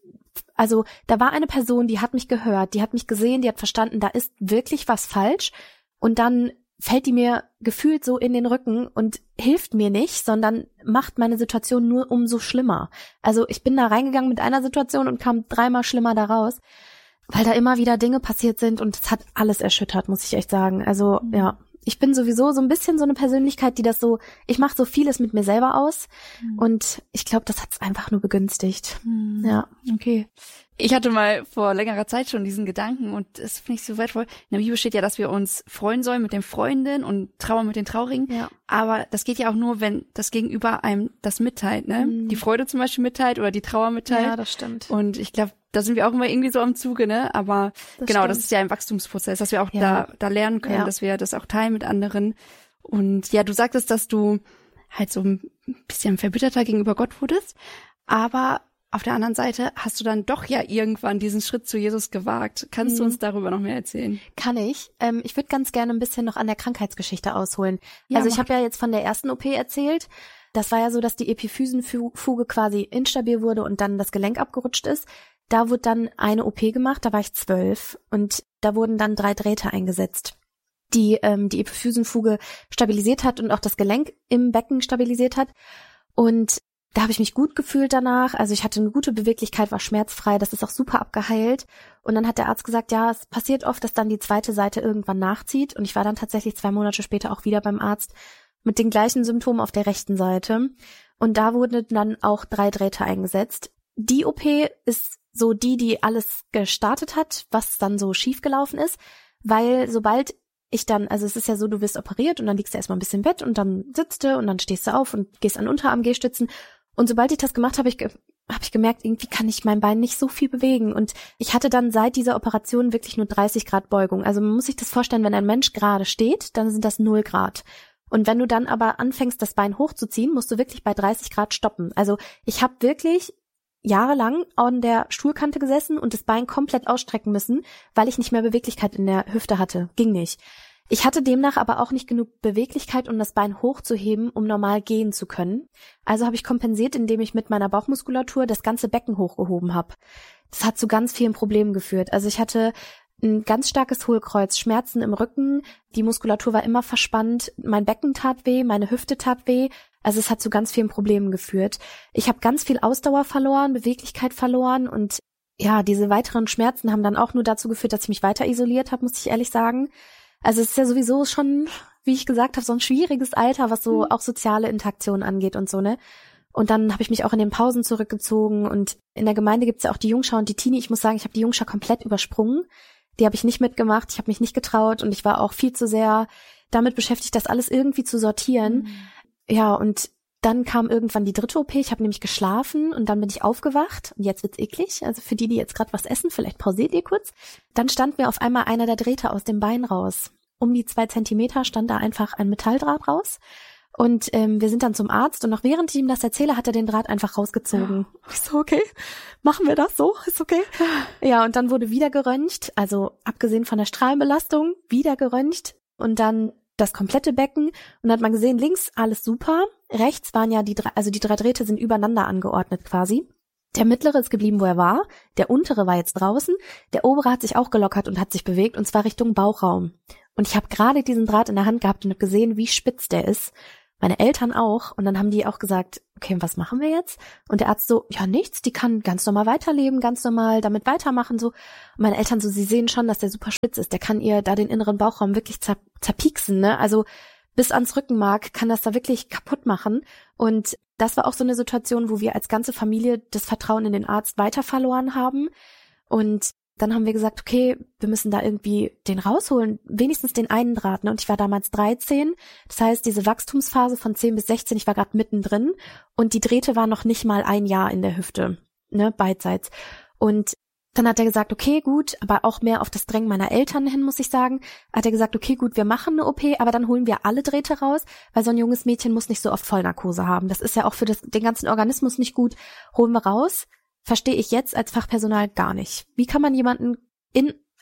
da war eine Person, die hat mich gehört, die hat mich gesehen, die hat verstanden, da ist wirklich was falsch. Und dann fällt die mir gefühlt so in den Rücken und hilft mir nicht, sondern macht meine Situation nur umso schlimmer. Also ich bin da reingegangen mit einer Situation und kam 3-mal schlimmer da raus, weil da immer wieder Dinge passiert sind und es hat alles erschüttert, muss ich echt sagen. Also ja, ich bin sowieso so ein bisschen so eine Persönlichkeit, ich mache so vieles mit mir selber aus und ich glaube, das hat es einfach nur begünstigt. Ja. Okay. Ich hatte mal vor längerer Zeit schon diesen Gedanken und das finde ich so wertvoll. In der Bibel steht ja, dass wir uns freuen sollen mit den Freunden und trauern mit den Traurigen. Ja. Aber das geht ja auch nur, wenn das Gegenüber einem das mitteilt, ne? Die Freude zum Beispiel mitteilt oder die Trauer mitteilt. Ja, das stimmt. Und ich glaube, da sind wir auch immer irgendwie so am Zuge, ne? Aber Das genau, stimmt. das ist ja ein Wachstumsprozess, dass wir auch Ja. da lernen können, Ja. dass wir das auch teilen mit anderen. Und ja, du sagtest, dass du halt so ein bisschen verbitterter gegenüber Gott wurdest, aber auf der anderen Seite hast du dann doch ja irgendwann diesen Schritt zu Jesus gewagt. Kannst du uns darüber noch mehr erzählen? Kann ich. Ich würde ganz gerne ein bisschen noch an der Krankheitsgeschichte ausholen. Ja, also ich mach. habe ja jetzt von der ersten OP erzählt. Das war ja so, dass die Epiphysenfuge quasi instabil wurde und dann das Gelenk abgerutscht ist. Da wurde dann eine OP gemacht, da war ich 12 und da wurden dann 3 Drähte eingesetzt, die die Epiphysenfuge stabilisiert hat und auch das Gelenk im Becken stabilisiert hat. Und da habe ich mich gut gefühlt danach. Also ich hatte eine gute Beweglichkeit, war schmerzfrei, das ist auch super abgeheilt. Und dann hat der Arzt gesagt, ja, es passiert oft, dass dann die zweite Seite irgendwann nachzieht. Und ich war dann tatsächlich 2 Monate später auch wieder beim Arzt mit den gleichen Symptomen auf der rechten Seite. Und da wurden dann auch 3 Drähte eingesetzt. Die OP ist so die alles gestartet hat, was dann so schiefgelaufen ist, weil sobald ich dann, also es ist ja so, du wirst operiert und dann liegst du erstmal ein bisschen im Bett und dann sitzt du und dann stehst du auf und gehst an Unterarm-Gehstützen. Und sobald ich das gemacht habe, habe ich gemerkt, irgendwie kann ich mein Bein nicht so viel bewegen. Und ich hatte dann seit dieser Operation wirklich nur 30 Grad Beugung. Also man muss sich das vorstellen, wenn ein Mensch gerade steht, dann sind das 0 Grad. Und wenn du dann aber anfängst, das Bein hochzuziehen, musst du wirklich bei 30 Grad stoppen. Also ich habe wirklich jahrelang an der Stuhlkante gesessen und das Bein komplett ausstrecken müssen, weil ich nicht mehr Beweglichkeit in der Hüfte hatte. Ging nicht. Ich hatte demnach aber auch nicht genug Beweglichkeit, um das Bein hochzuheben, um normal gehen zu können. Also habe ich kompensiert, indem ich mit meiner Bauchmuskulatur das ganze Becken hochgehoben habe. Das hat zu ganz vielen Problemen geführt. Also ich hatte ein ganz starkes Hohlkreuz, Schmerzen im Rücken, die Muskulatur war immer verspannt, mein Becken tat weh, meine Hüfte tat weh. Also es hat zu ganz vielen Problemen geführt. Ich habe ganz viel Ausdauer verloren, Beweglichkeit verloren und ja, diese weiteren Schmerzen haben dann auch nur dazu geführt, dass ich mich weiter isoliert habe, muss ich ehrlich sagen. Also es ist ja sowieso schon, wie ich gesagt habe, so ein schwieriges Alter, was so auch soziale Interaktion angeht und so, ne? Und dann habe ich mich auch in den Pausen zurückgezogen und in der Gemeinde gibt's ja auch die Jungschau und die Teenie. Ich muss sagen, ich habe die Jungschau komplett übersprungen. Die habe ich nicht mitgemacht, ich habe mich nicht getraut und ich war auch viel zu sehr damit beschäftigt, das alles irgendwie zu sortieren. Ja, und dann kam irgendwann die 3. OP, ich habe nämlich geschlafen und dann bin ich aufgewacht und jetzt wird's eklig, also für die jetzt gerade was essen, vielleicht pausiert ihr kurz. Dann stand mir auf einmal einer der Drähte aus dem Bein raus. Um die 2 Zentimeter stand da einfach ein Metalldraht raus und wir sind dann zum Arzt und noch während ich ihm das erzähle, hat er den Draht einfach rausgezogen. Ich so, okay, machen wir das so, ist okay. Ja, und dann wurde wieder geröntgt, also abgesehen von der Strahlenbelastung, wieder geröntgt und dann das komplette Becken und dann hat man gesehen, links alles super, rechts waren ja die 3 Drähte sind übereinander angeordnet quasi. Der mittlere ist geblieben, wo er war, der untere war jetzt draußen, der obere hat sich auch gelockert und hat sich bewegt und zwar Richtung Bauchraum. Und ich habe gerade diesen Draht in der Hand gehabt und habe gesehen, wie spitz der ist. Meine Eltern auch und dann haben die auch gesagt, okay, was machen wir jetzt? Und der Arzt so, ja nichts, die kann ganz normal weiterleben, ganz normal damit weitermachen so. Und meine Eltern so, sie sehen schon, dass der super spitz ist, der kann ihr da den inneren Bauchraum wirklich zerpieksen, ne? Also bis ans Rückenmark kann das da wirklich kaputt machen. Und das war auch so eine Situation, wo wir als ganze Familie das Vertrauen in den Arzt weiter verloren haben. Und dann haben wir gesagt, okay, wir müssen da irgendwie den rausholen, wenigstens den einen Draht. Ne? Und ich war damals 13, das heißt, diese Wachstumsphase von 10 bis 16, ich war gerade mittendrin und die Drähte waren noch nicht mal 1 Jahr in der Hüfte, ne, beidseits. Und dann hat er gesagt, okay, gut, aber auch mehr auf das Drängen meiner Eltern hin, muss ich sagen, hat er gesagt, okay, gut, wir machen eine OP, aber dann holen wir alle Drähte raus, weil so ein junges Mädchen muss nicht so oft Vollnarkose haben. Das ist ja auch für den ganzen Organismus nicht gut. Holen wir raus. Verstehe ich jetzt als Fachpersonal gar nicht. Wie kann man jemanden in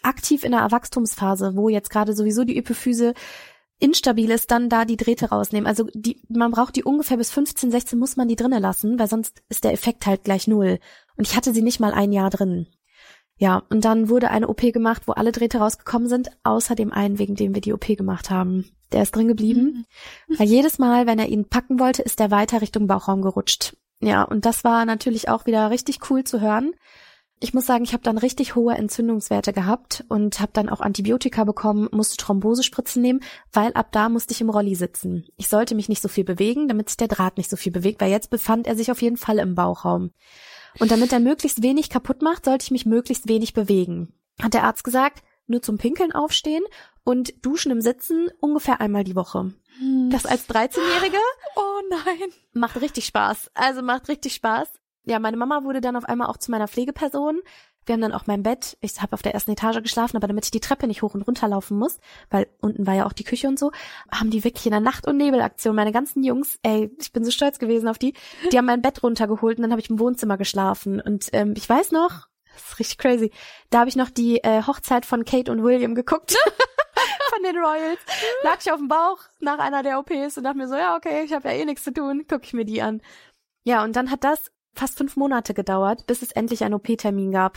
aktiv in der Wachstumsphase, wo jetzt gerade sowieso die Epiphyse instabil ist, dann da die Drähte rausnehmen. Also man braucht die ungefähr bis 15, 16 muss man die drinnen lassen, weil sonst ist der Effekt halt gleich 0. Und ich hatte sie nicht mal 1 Jahr drin. Ja, und dann wurde eine OP gemacht, wo alle Drähte rausgekommen sind, außer dem einen, wegen dem wir die OP gemacht haben. Der ist drin geblieben, weil jedes Mal, wenn er ihn packen wollte, ist er weiter Richtung Bauchraum gerutscht. Ja, und das war natürlich auch wieder richtig cool zu hören. Ich muss sagen, ich habe dann richtig hohe Entzündungswerte gehabt und habe dann auch Antibiotika bekommen, musste Thrombosespritzen nehmen, weil ab da musste ich im Rolli sitzen. Ich sollte mich nicht so viel bewegen, damit sich der Draht nicht so viel bewegt, weil jetzt befand er sich auf jeden Fall im Bauchraum. Und damit er möglichst wenig kaputt macht, sollte ich mich möglichst wenig bewegen. Hat der Arzt gesagt, nur zum Pinkeln aufstehen und duschen im Sitzen ungefähr einmal die Woche. Das als 13-Jährige? Oh nein. Macht richtig Spaß. Also macht richtig Spaß. Ja, meine Mama wurde dann auf einmal auch zu meiner Pflegeperson. Wir haben dann auch mein Bett, ich habe auf der ersten Etage geschlafen, aber damit ich die Treppe nicht hoch und runter laufen muss, weil unten war ja auch die Küche und so, haben die wirklich in der Nacht- und Nebelaktion, meine ganzen Jungs, ich bin so stolz gewesen auf die haben mein Bett runtergeholt und dann habe ich im Wohnzimmer geschlafen. Und ich weiß noch, das ist richtig crazy, da habe ich noch die Hochzeit von Kate und William geguckt. Von den Royals. Lag ich auf dem Bauch nach einer der OPs und dachte mir so, ja okay, ich habe ja eh nichts zu tun, gucke ich mir die an. Ja, und dann hat das fast 5 Monate gedauert, bis es endlich einen OP-Termin gab.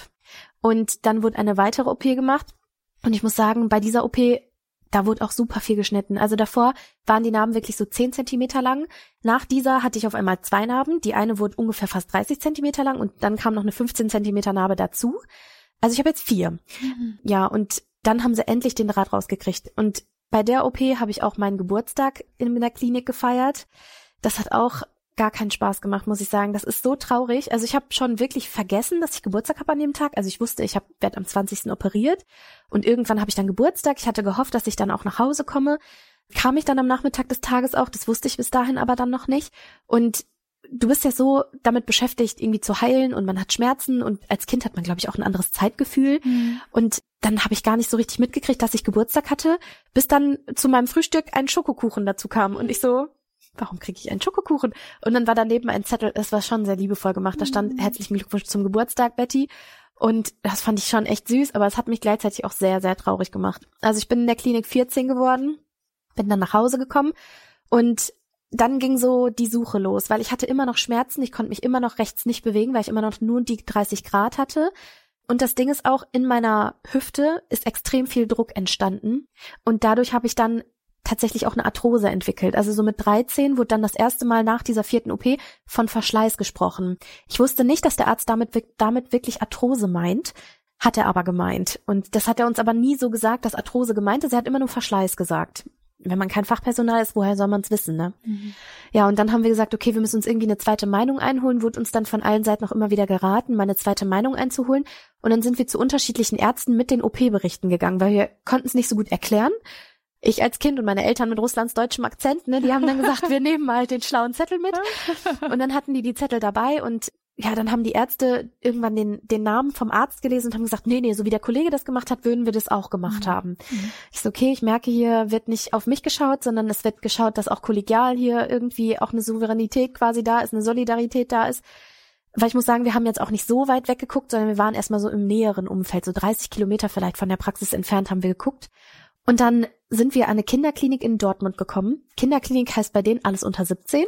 Und dann wurde eine weitere OP gemacht. Und ich muss sagen, bei dieser OP, da wurde auch super viel geschnitten. Also davor waren die Narben wirklich so 10 Zentimeter lang. Nach dieser hatte ich auf einmal 2 Narben. Die eine wurde ungefähr fast 30 Zentimeter lang und dann kam noch eine 15 Zentimeter Narbe dazu. Also ich habe jetzt 4. Ja, und dann haben sie endlich den Draht rausgekriegt. Und bei der OP habe ich auch meinen Geburtstag in der Klinik gefeiert. Das hat auch gar keinen Spaß gemacht, muss ich sagen. Das ist so traurig. Also ich habe schon wirklich vergessen, dass ich Geburtstag habe an dem Tag. Also ich wusste, ich werde am 20. operiert und irgendwann habe ich dann Geburtstag. Ich hatte gehofft, dass ich dann auch nach Hause komme. Kam ich dann am Nachmittag des Tages auch. Das wusste ich bis dahin aber dann noch nicht. Und du bist ja so damit beschäftigt, irgendwie zu heilen und man hat Schmerzen und als Kind hat man, glaube ich, auch ein anderes Zeitgefühl. Und dann habe ich gar nicht so richtig mitgekriegt, dass ich Geburtstag hatte, bis dann zu meinem Frühstück ein Schokokuchen dazu kam und ich so, warum kriege ich einen Schokokuchen? Und dann war daneben ein Zettel, das war schon sehr liebevoll gemacht, da stand herzlichen Glückwunsch zum Geburtstag, Betty. Und das fand ich schon echt süß, aber es hat mich gleichzeitig auch sehr, sehr traurig gemacht. Also ich bin in der Klinik 14 geworden, bin dann nach Hause gekommen und dann ging so die Suche los, weil ich hatte immer noch Schmerzen, ich konnte mich immer noch rechts nicht bewegen, weil ich immer noch nur die 30 Grad hatte. Und das Ding ist auch, in meiner Hüfte ist extrem viel Druck entstanden und dadurch habe ich dann tatsächlich auch eine Arthrose entwickelt. Also so mit 13 wurde dann das erste Mal nach dieser 4. OP von Verschleiß gesprochen. Ich wusste nicht, dass der Arzt damit wirklich Arthrose meint, hat er aber gemeint. Und das hat er uns aber nie so gesagt, dass Arthrose gemeint ist. Er hat immer nur Verschleiß gesagt. Wenn man kein Fachpersonal ist, woher soll man es wissen, ne? Ja, und dann haben wir gesagt, okay, wir müssen uns irgendwie eine zweite Meinung einholen, wurde uns dann von allen Seiten auch immer wieder geraten, mal eine zweite Meinung einzuholen. Und dann sind wir zu unterschiedlichen Ärzten mit den OP-Berichten gegangen, weil wir konnten es nicht so gut erklären. Ich als Kind und meine Eltern mit Russlands deutschem Akzent, ne, die haben dann gesagt, wir nehmen mal den schlauen Zettel mit. Und dann hatten die Zettel dabei und ja, dann haben die Ärzte irgendwann den Namen vom Arzt gelesen und haben gesagt, nee, so wie der Kollege das gemacht hat, würden wir das auch gemacht haben. Ich so, okay, ich merke, hier wird nicht auf mich geschaut, sondern es wird geschaut, dass auch kollegial hier irgendwie auch eine Souveränität quasi da ist, eine Solidarität da ist. Weil ich muss sagen, wir haben jetzt auch nicht so weit weggeguckt, sondern wir waren erstmal so im näheren Umfeld, so 30 Kilometer vielleicht von der Praxis entfernt haben wir geguckt. Und dann sind wir an eine Kinderklinik in Dortmund gekommen. Kinderklinik heißt bei denen alles unter 17.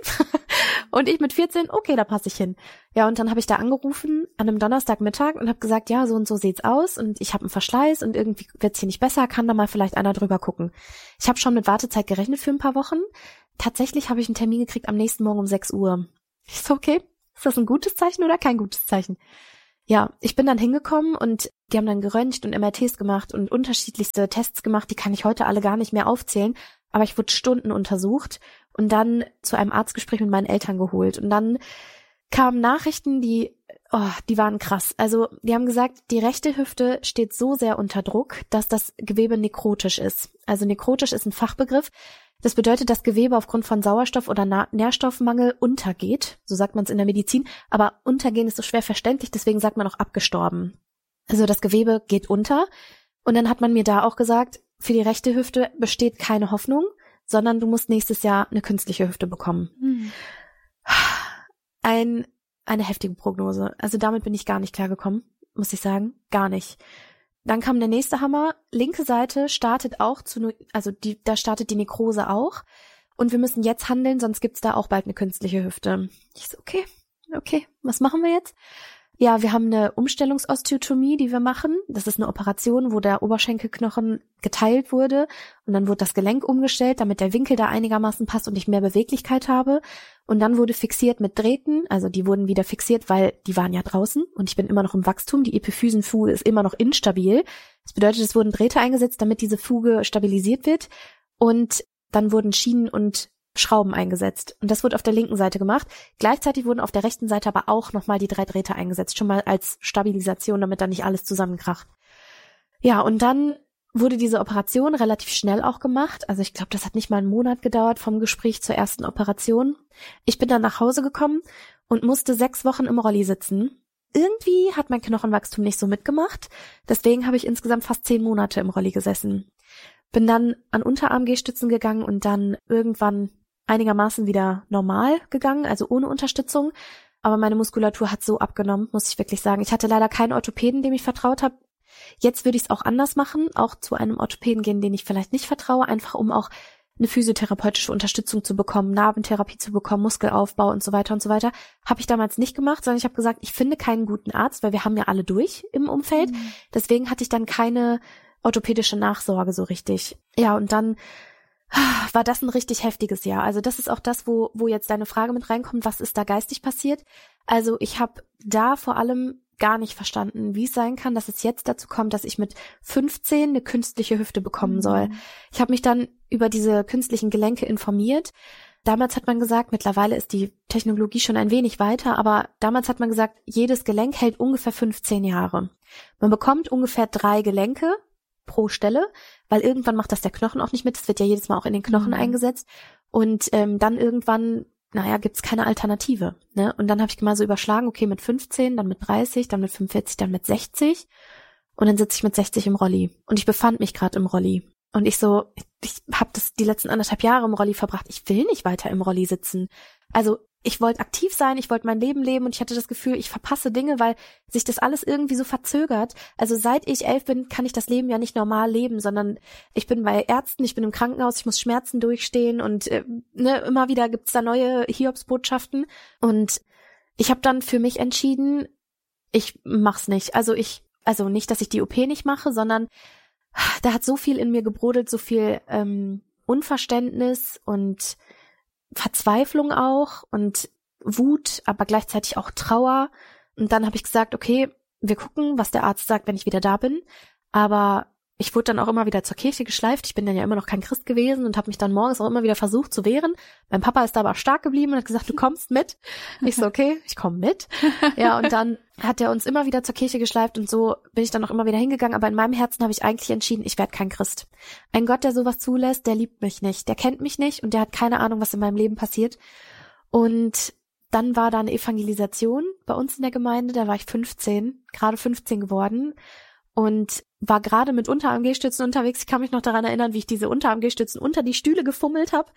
Und ich mit 14, okay, da passe ich hin. Ja, und dann habe ich da angerufen an einem Donnerstagmittag und habe gesagt, ja, so und so sieht's aus und ich habe einen Verschleiß und irgendwie wird's hier nicht besser, kann da mal vielleicht einer drüber gucken. Ich habe schon mit Wartezeit gerechnet für ein paar Wochen. Tatsächlich habe ich einen Termin gekriegt am nächsten Morgen um 6 Uhr. Ich so, okay, ist das ein gutes Zeichen oder kein gutes Zeichen? Ja, ich bin dann hingekommen und die haben dann geröntgt und MRTs gemacht und unterschiedlichste Tests gemacht, die kann ich heute alle gar nicht mehr aufzählen, aber ich wurde Stunden untersucht und dann zu einem Arztgespräch mit meinen Eltern geholt und dann kamen Nachrichten, die waren krass. Also die haben gesagt, die rechte Hüfte steht so sehr unter Druck, dass das Gewebe nekrotisch ist. Also nekrotisch ist ein Fachbegriff. Das bedeutet, dass Gewebe aufgrund von Sauerstoff- oder Nährstoffmangel untergeht. So sagt man es in der Medizin. Aber untergehen ist so schwer verständlich, deswegen sagt man auch abgestorben. Also das Gewebe geht unter. Und dann hat man mir da auch gesagt, für die rechte Hüfte besteht keine Hoffnung, sondern du musst nächstes Jahr eine künstliche Hüfte bekommen. Eine heftige Prognose. Also damit bin ich gar nicht klargekommen, muss ich sagen. Gar nicht. Dann kam der nächste Hammer. Linke Seite startet auch da startet die Nekrose auch. Und wir müssen jetzt handeln, sonst gibt's da auch bald eine künstliche Hüfte. Ich so, okay, was machen wir jetzt? Ja, wir haben eine Umstellungsosteotomie, die wir machen. Das ist eine Operation, wo der Oberschenkelknochen geteilt wurde und dann wurde das Gelenk umgestellt, damit der Winkel da einigermaßen passt und ich mehr Beweglichkeit habe. Und dann wurde fixiert mit Drähten, also die wurden wieder fixiert, weil die waren ja draußen und ich bin immer noch im Wachstum. Die Epiphysenfuge ist immer noch instabil. Das bedeutet, es wurden Drähte eingesetzt, damit diese Fuge stabilisiert wird und dann wurden Schienen und Schrauben eingesetzt. Und das wurde auf der linken Seite gemacht. Gleichzeitig wurden auf der rechten Seite aber auch nochmal die 3 Drähte eingesetzt, schon mal als Stabilisation, damit da nicht alles zusammenkracht. Ja, und dann wurde diese Operation relativ schnell auch gemacht. Also ich glaube, das hat nicht mal einen Monat gedauert vom Gespräch zur ersten Operation. Ich bin dann nach Hause gekommen und musste 6 Wochen im Rolli sitzen. Irgendwie hat mein Knochenwachstum nicht so mitgemacht. Deswegen habe ich insgesamt fast 10 Monate im Rolli gesessen. Bin dann an Unterarm-G-Stützen gegangen und dann irgendwann einigermaßen wieder normal gegangen, also ohne Unterstützung. Aber meine Muskulatur hat so abgenommen, muss ich wirklich sagen. Ich hatte leider keinen Orthopäden, dem ich vertraut habe. Jetzt würde ich es auch anders machen, auch zu einem Orthopäden gehen, den ich vielleicht nicht vertraue, einfach um auch eine physiotherapeutische Unterstützung zu bekommen, Narbentherapie zu bekommen, Muskelaufbau und so weiter und so weiter. Habe ich damals nicht gemacht, sondern ich habe gesagt, ich finde keinen guten Arzt, weil wir haben ja alle durch im Umfeld. Deswegen hatte ich dann keine orthopädische Nachsorge so richtig. Ja, und dann war das ein richtig heftiges Jahr. Also das ist auch das, wo jetzt deine Frage mit reinkommt, was ist da geistig passiert? Also ich habe da vor allem gar nicht verstanden, wie es sein kann, dass es jetzt dazu kommt, dass ich mit 15 eine künstliche Hüfte bekommen soll. Ich habe mich dann über diese künstlichen Gelenke informiert. Damals hat man gesagt, mittlerweile ist die Technologie schon ein wenig weiter, aber damals hat man gesagt, jedes Gelenk hält ungefähr 15 Jahre. Man bekommt ungefähr 3 Gelenke pro Stelle, weil irgendwann macht das der Knochen auch nicht mit. Das wird ja jedes Mal auch in den Knochen eingesetzt. Und dann irgendwann, gibt's keine Alternative. Ne? Und dann habe ich mal so überschlagen, okay, mit 15, dann mit 30, dann mit 45, dann mit 60. Und dann sitze ich mit 60 im Rolli. Und ich befand mich gerade im Rolli. Und ich habe das die letzten 1,5 Jahre im Rolli verbracht. Ich will nicht weiter im Rolli sitzen. Also ich wollte aktiv sein, ich wollte mein Leben leben und ich hatte das Gefühl, ich verpasse Dinge, weil sich das alles irgendwie so verzögert. Also seit ich 11 bin, kann ich das Leben ja nicht normal leben, sondern ich bin bei Ärzten, ich bin im Krankenhaus, ich muss Schmerzen durchstehen und immer wieder gibt's da neue Hiobsbotschaften. Und ich habe dann für mich entschieden, ich mach's nicht. Also nicht, dass ich die OP nicht mache, sondern da hat so viel in mir gebrodelt, so viel Unverständnis und Verzweiflung auch und Wut, aber gleichzeitig auch Trauer. Und dann habe ich gesagt, okay, wir gucken, was der Arzt sagt, wenn ich wieder da bin. Aber ich wurde dann auch immer wieder zur Kirche geschleift. Ich bin dann ja immer noch kein Christ gewesen und habe mich dann morgens auch immer wieder versucht zu wehren. Mein Papa ist da aber stark geblieben und hat gesagt, du kommst mit. Ich so, okay, ich komme mit. Ja, und dann hat er uns immer wieder zur Kirche geschleift und so bin ich dann auch immer wieder hingegangen. Aber in meinem Herzen habe ich eigentlich entschieden, ich werde kein Christ. Ein Gott, der sowas zulässt, der liebt mich nicht. Der kennt mich nicht und der hat keine Ahnung, was in meinem Leben passiert. Und dann war da eine Evangelisation bei uns in der Gemeinde. Da war ich 15, gerade 15 geworden. Und war gerade mit Unterarm-G-Stützen unterwegs. Ich kann mich noch daran erinnern, wie ich diese Unterarm-G-Stützen unter die Stühle gefummelt habe.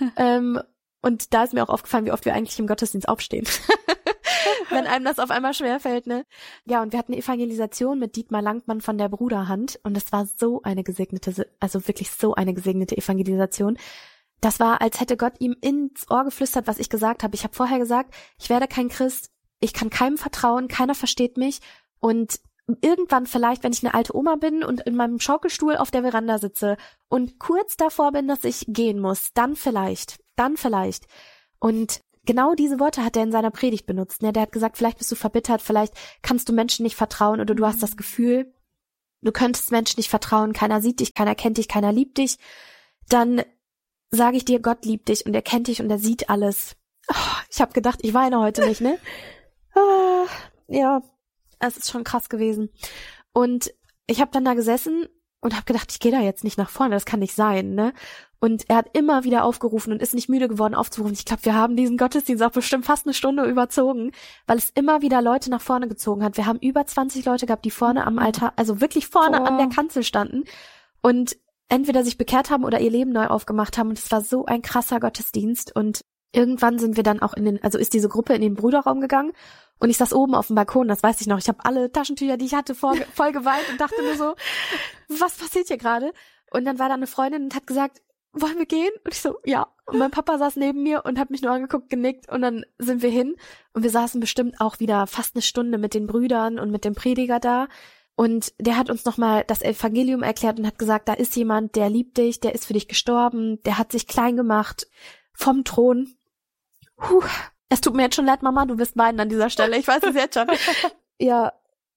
Und da ist mir auch aufgefallen, wie oft wir eigentlich im Gottesdienst aufstehen. Wenn einem das auf einmal schwerfällt, ne? Ja, und wir hatten eine Evangelisation mit Dietmar Langmann von der Bruderhand. Und es war so eine gesegnete, also wirklich so eine gesegnete Evangelisation. Das war, als hätte Gott ihm ins Ohr geflüstert, was ich gesagt habe. Ich habe vorher gesagt, ich werde kein Christ, ich kann keinem vertrauen, keiner versteht mich. Und irgendwann vielleicht, wenn ich eine alte Oma bin und in meinem Schaukelstuhl auf der Veranda sitze und kurz davor bin, dass ich gehen muss, dann vielleicht. Und genau diese Worte hat er in seiner Predigt benutzt. Ne? Der hat gesagt, vielleicht bist du verbittert, vielleicht kannst du Menschen nicht vertrauen oder du hast das Gefühl, du könntest Menschen nicht vertrauen, keiner sieht dich, keiner kennt dich, keiner liebt dich. Dann sage ich dir, Gott liebt dich und er kennt dich und er sieht alles. Oh, ich habe gedacht, ich weine heute nicht, ne? Ja. Es ist schon krass gewesen. Und ich habe dann da gesessen und habe gedacht, ich gehe da jetzt nicht nach vorne, das kann nicht sein, ne? Und er hat immer wieder aufgerufen und ist nicht müde geworden aufzurufen. Ich glaube, wir haben diesen Gottesdienst auch bestimmt fast eine Stunde überzogen, weil es immer wieder Leute nach vorne gezogen hat. Wir haben über 20 Leute gehabt, die vorne am Altar, also wirklich vorne an der Kanzel standen und entweder sich bekehrt haben oder ihr Leben neu aufgemacht haben. Und es war so ein krasser Gottesdienst. Und irgendwann sind wir dann auch ist diese Gruppe in den Bruderraum gegangen. Und ich saß oben auf dem Balkon, das weiß ich noch. Ich habe alle Taschentücher, die ich hatte, voll geweint und dachte nur so, was passiert hier gerade? Und dann war da eine Freundin und hat gesagt, wollen wir gehen? Und ich so, ja. Und mein Papa saß neben mir und hat mich nur angeguckt, genickt und dann sind wir hin. Und wir saßen bestimmt auch wieder fast eine Stunde mit den Brüdern und mit dem Prediger da. Und der hat uns nochmal das Evangelium erklärt und hat gesagt, da ist jemand, der liebt dich, der ist für dich gestorben, der hat sich klein gemacht vom Thron. Es tut mir jetzt schon leid, Mama, du wirst weinen an dieser Stelle, ich weiß es jetzt schon. Ja,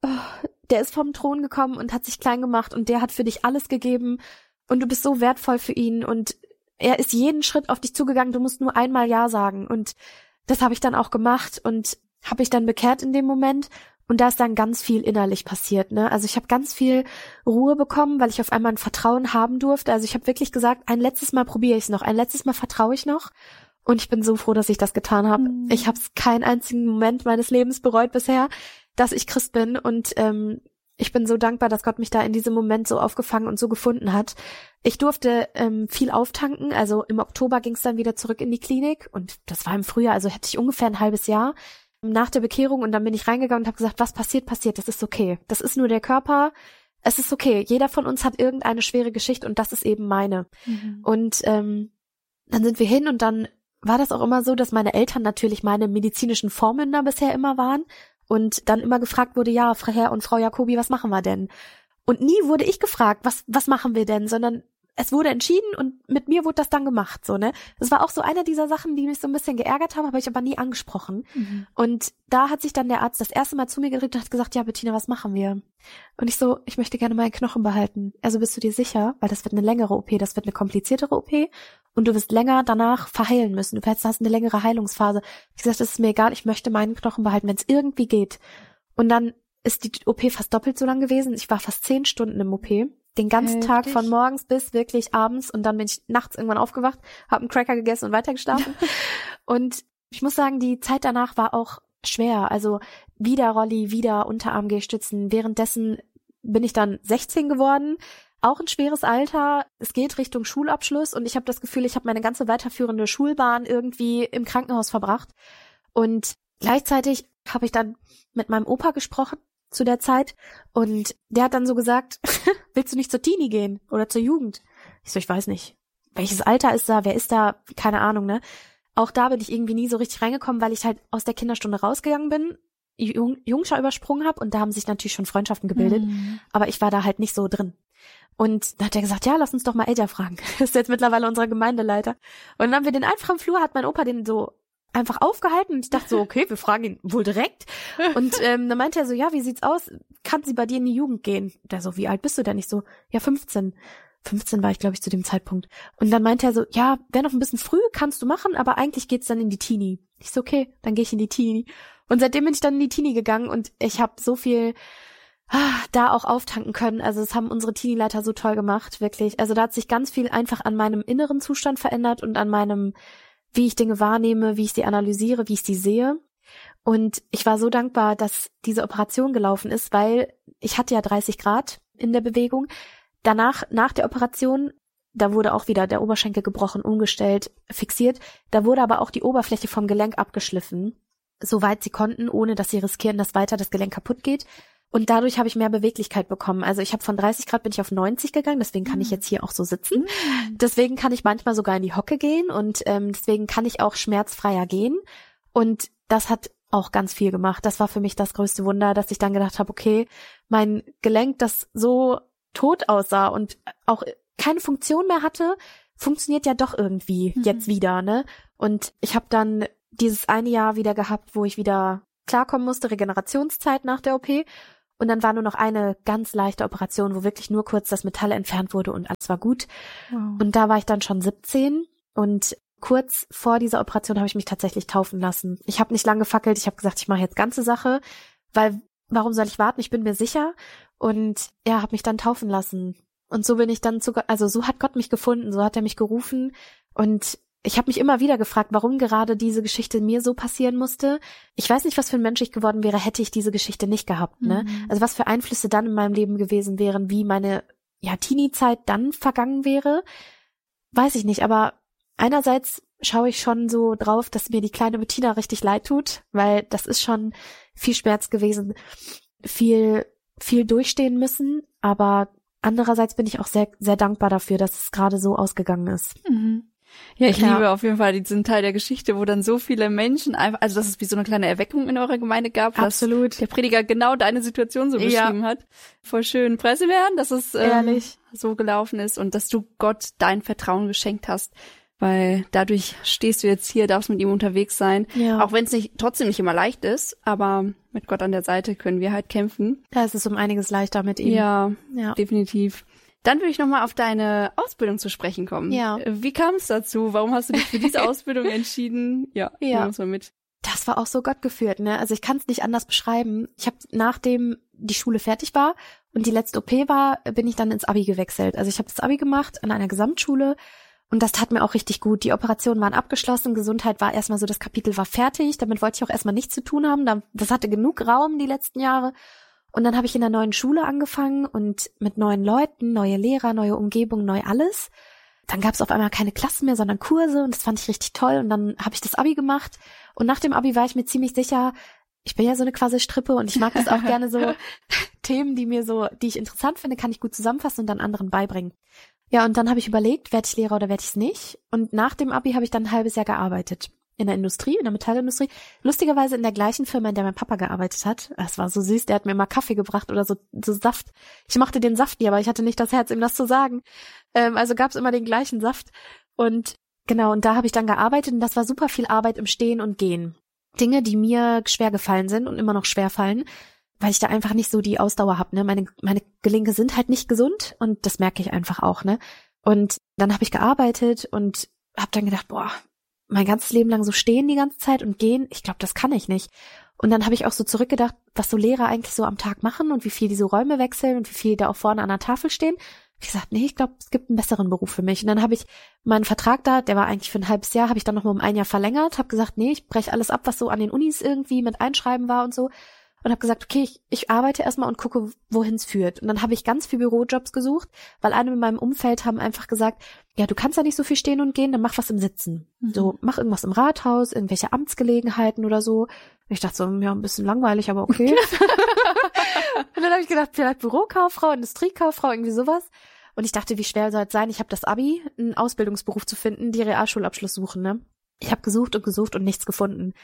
der ist vom Thron gekommen und hat sich klein gemacht und der hat für dich alles gegeben und du bist so wertvoll für ihn und er ist jeden Schritt auf dich zugegangen, du musst nur einmal Ja sagen und das habe ich dann auch gemacht und habe ich dann bekehrt in dem Moment. Und da ist dann ganz viel innerlich passiert, ne? Also ich habe ganz viel Ruhe bekommen, weil ich auf einmal ein Vertrauen haben durfte. Also ich habe wirklich gesagt, ein letztes Mal probiere ich es noch, ein letztes Mal vertraue ich noch. Und ich bin so froh, dass ich das getan habe. Ich habe es keinen einzigen Moment meines Lebens bereut bisher, dass ich Christ bin. Und ich bin so dankbar, dass Gott mich da in diesem Moment so aufgefangen und so gefunden hat. Ich durfte viel auftanken. Also im Oktober ging es dann wieder zurück in die Klinik. Und das war im Frühjahr, also hätte ich ungefähr ein halbes Jahr nach der Bekehrung und dann bin ich reingegangen und habe gesagt, was passiert, das ist okay. Das ist nur der Körper, es ist okay. Jeder von uns hat irgendeine schwere Geschichte und das ist eben meine. Und dann sind wir hin und dann war das auch immer so, dass meine Eltern natürlich meine medizinischen Vormünder bisher immer waren und dann immer gefragt wurde, ja, Herr und Frau Jacobi, was machen wir denn? Und nie wurde ich gefragt, was machen wir denn, sondern es wurde entschieden und mit mir wurde das dann gemacht, so, ne? Das war auch so eine dieser Sachen, die mich so ein bisschen geärgert haben, habe ich aber nie angesprochen. Und da hat sich dann der Arzt das erste Mal zu mir gedreht und hat gesagt, ja, Bettina, was machen wir? Und ich so, ich möchte gerne meinen Knochen behalten. Also bist du dir sicher? Weil das wird eine längere OP, das wird eine kompliziertere OP und du wirst länger danach verheilen müssen. Du hast eine längere Heilungsphase. Ich gesagt, das ist mir egal, ich möchte meinen Knochen behalten, wenn es irgendwie geht. Und dann ist die OP fast doppelt so lang gewesen. Ich war fast 10 Stunden im OP. Den ganzen Tag von morgens bis wirklich abends und dann bin ich nachts irgendwann aufgewacht, habe einen Cracker gegessen und weitergeschlafen. Und ich muss sagen, die Zeit danach war auch schwer. Also wieder Rolli, wieder Unterarm-Gehstützen. Währenddessen bin ich dann 16 geworden. Auch ein schweres Alter. Es geht Richtung Schulabschluss und ich habe das Gefühl, ich habe meine ganze weiterführende Schulbahn irgendwie im Krankenhaus verbracht. Und gleichzeitig habe ich dann mit meinem Opa gesprochen zu der Zeit und der hat dann so gesagt, willst du nicht zur Teenie gehen oder zur Jugend? Ich so, ich weiß nicht. Welches Alter ist da? Wer ist da? Keine Ahnung, ne? Auch da bin ich irgendwie nie so richtig reingekommen, weil ich halt aus der Kinderstunde rausgegangen bin, Jungschar übersprungen habe und da haben sich natürlich schon Freundschaften gebildet, aber ich war da halt nicht so drin. Und dann hat er gesagt, ja, lass uns doch mal Elja fragen. Das ist jetzt mittlerweile unser Gemeindeleiter. Und dann haben wir den einfach am Flur, hat mein Opa den so einfach aufgehalten und ich dachte so, okay, wir fragen ihn wohl direkt. Und dann meinte er so, ja, wie sieht's aus? Kann sie bei dir in die Jugend gehen? Der so, wie alt bist du denn? Ich so, ja, 15. 15 war ich, glaube ich, zu dem Zeitpunkt. Und dann meinte er so, ja, wäre noch ein bisschen früh, kannst du machen, aber eigentlich geht's dann in die Teenie. Ich so, okay, dann gehe ich in die Teenie. Und seitdem bin ich dann in die Teenie gegangen und ich habe so viel da auch auftanken können. Also das haben unsere Teenie-Leiter so toll gemacht, wirklich. Also da hat sich ganz viel einfach an meinem inneren Zustand verändert und an meinem, wie ich Dinge wahrnehme, wie ich sie analysiere, wie ich sie sehe. Und ich war so dankbar, dass diese Operation gelaufen ist, weil ich hatte ja 30 Grad in der Bewegung. Danach, nach der Operation, da wurde auch wieder der Oberschenkel gebrochen, umgestellt, fixiert. Da wurde aber auch die Oberfläche vom Gelenk abgeschliffen, soweit sie konnten, ohne dass sie riskieren, dass weiter das Gelenk kaputt geht. Und dadurch habe ich mehr Beweglichkeit bekommen. Also ich habe von 30 Grad bin ich auf 90 gegangen, deswegen kann ich jetzt hier auch so sitzen. Deswegen kann ich manchmal sogar in die Hocke gehen und deswegen kann ich auch schmerzfreier gehen. Und das hat auch ganz viel gemacht. Das war für mich das größte Wunder, dass ich dann gedacht habe, okay, mein Gelenk, das so tot aussah und auch keine Funktion mehr hatte, funktioniert ja doch irgendwie jetzt wieder, ne? Und ich habe dann dieses eine Jahr wieder gehabt, wo ich wieder klarkommen musste, Regenerationszeit nach der OP. Und dann war nur noch eine ganz leichte Operation, wo wirklich nur kurz das Metall entfernt wurde und alles war gut. Wow. Und da war ich dann schon 17 und kurz vor dieser Operation habe ich mich tatsächlich taufen lassen. Ich habe nicht lange gefackelt, ich habe gesagt, ich mache jetzt ganze Sache, weil warum soll ich warten? Ich bin mir sicher. Und er hat mich dann taufen lassen. Und so bin ich dann also so hat Gott mich gefunden, so hat er mich gerufen. Und ich habe mich immer wieder gefragt, warum gerade diese Geschichte mir so passieren musste. Ich weiß nicht, was für ein Mensch ich geworden wäre, hätte ich diese Geschichte nicht gehabt, ne? Also was für Einflüsse dann in meinem Leben gewesen wären, wie meine Teenie-Zeit dann vergangen wäre, weiß ich nicht. Aber einerseits schaue ich schon so drauf, dass mir die kleine Bettina richtig leid tut, weil das ist schon viel Schmerz gewesen, viel durchstehen müssen, aber andererseits bin ich auch sehr, sehr dankbar dafür, dass es gerade so ausgegangen ist. Mhm. Ja, ich liebe auf jeden Fall diesen Teil der Geschichte, wo dann so viele Menschen einfach, also dass es wie so eine kleine Erweckung in eurer Gemeinde gab, Absolut. Dass der Prediger genau deine Situation so beschrieben hat. Voll schön preiswert, dass es so gelaufen ist und dass du Gott dein Vertrauen geschenkt hast, weil dadurch stehst du jetzt hier, darfst mit ihm unterwegs sein, auch wenn es trotzdem nicht immer leicht ist, aber mit Gott an der Seite können wir halt kämpfen. Da ist es um einiges leichter mit ihm. Ja, definitiv. Dann würde ich nochmal auf deine Ausbildung zu sprechen kommen. Ja. Wie kam es dazu? Warum hast du dich für diese Ausbildung entschieden? Nimm uns mal mit. Das war auch so Gott geführt, ne? Also ich kann es nicht anders beschreiben. Ich habe, nachdem die Schule fertig war und die letzte OP war, bin ich dann ins Abi gewechselt. Also ich habe das Abi gemacht an einer Gesamtschule und das tat mir auch richtig gut. Die Operationen waren abgeschlossen, Gesundheit war erstmal so, das Kapitel war fertig. Damit wollte ich auch erstmal nichts zu tun haben. Das hatte genug Raum die letzten Jahre. Und dann habe ich in der neuen Schule angefangen und mit neuen Leuten, neue Lehrer, neue Umgebung, neu alles. Dann gab es auf einmal keine Klassen mehr, sondern Kurse und das fand ich richtig toll. Und dann habe ich das Abi gemacht und nach dem Abi war ich mir ziemlich sicher, ich bin ja so eine Quasi-Strippe und ich mag das auch gerne so, Themen, die ich interessant finde, kann ich gut zusammenfassen und dann anderen beibringen. Ja, und dann habe ich überlegt, werde ich Lehrer oder werde ich es nicht? Und nach dem Abi habe ich dann ein halbes Jahr gearbeitet. In der Industrie, in der Metallindustrie. Lustigerweise in der gleichen Firma, in der mein Papa gearbeitet hat. Das war so süß, der hat mir immer Kaffee gebracht oder so Saft. Ich mochte den Saft nie, aber ich hatte nicht das Herz, ihm das zu sagen. Also gab's immer den gleichen Saft. Und genau, und da habe ich dann gearbeitet und das war super viel Arbeit im Stehen und Gehen. Dinge, die mir schwer gefallen sind und immer noch schwer fallen, weil ich da einfach nicht so die Ausdauer habe, ne? Meine Gelenke sind halt nicht gesund und das merke ich einfach auch, ne? Und dann habe ich gearbeitet und habe dann gedacht, mein ganzes Leben lang so stehen die ganze Zeit und gehen, ich glaube, das kann ich nicht. Und dann habe ich auch so zurückgedacht, was so Lehrer eigentlich so am Tag machen und wie viel die so Räume wechseln und wie viel da auch vorne an der Tafel stehen. Ich gesagt, nee, ich glaube, es gibt einen besseren Beruf für mich. Und dann habe ich meinen Vertrag da, der war eigentlich für ein halbes Jahr, habe ich dann noch mal um ein Jahr verlängert, habe gesagt, nee, ich breche alles ab, was so an den Unis irgendwie mit Einschreiben war und so. Und habe gesagt, okay, ich arbeite erstmal und gucke, wohin es führt. Und dann habe ich ganz viel Bürojobs gesucht, weil alle in meinem Umfeld haben einfach gesagt, ja, du kannst ja nicht so viel stehen und gehen, dann mach was im Sitzen. So, mach irgendwas im Rathaus, irgendwelche Amtsgelegenheiten oder so. Und ich dachte so, ja, ein bisschen langweilig, aber okay. Und dann habe ich gedacht, vielleicht Bürokauffrau, Industriekauffrau, irgendwie sowas. Und ich dachte, wie schwer soll es sein? Ich habe das Abi, einen Ausbildungsberuf zu finden, die Realschulabschluss suchen, ne? Ich habe gesucht und nichts gefunden.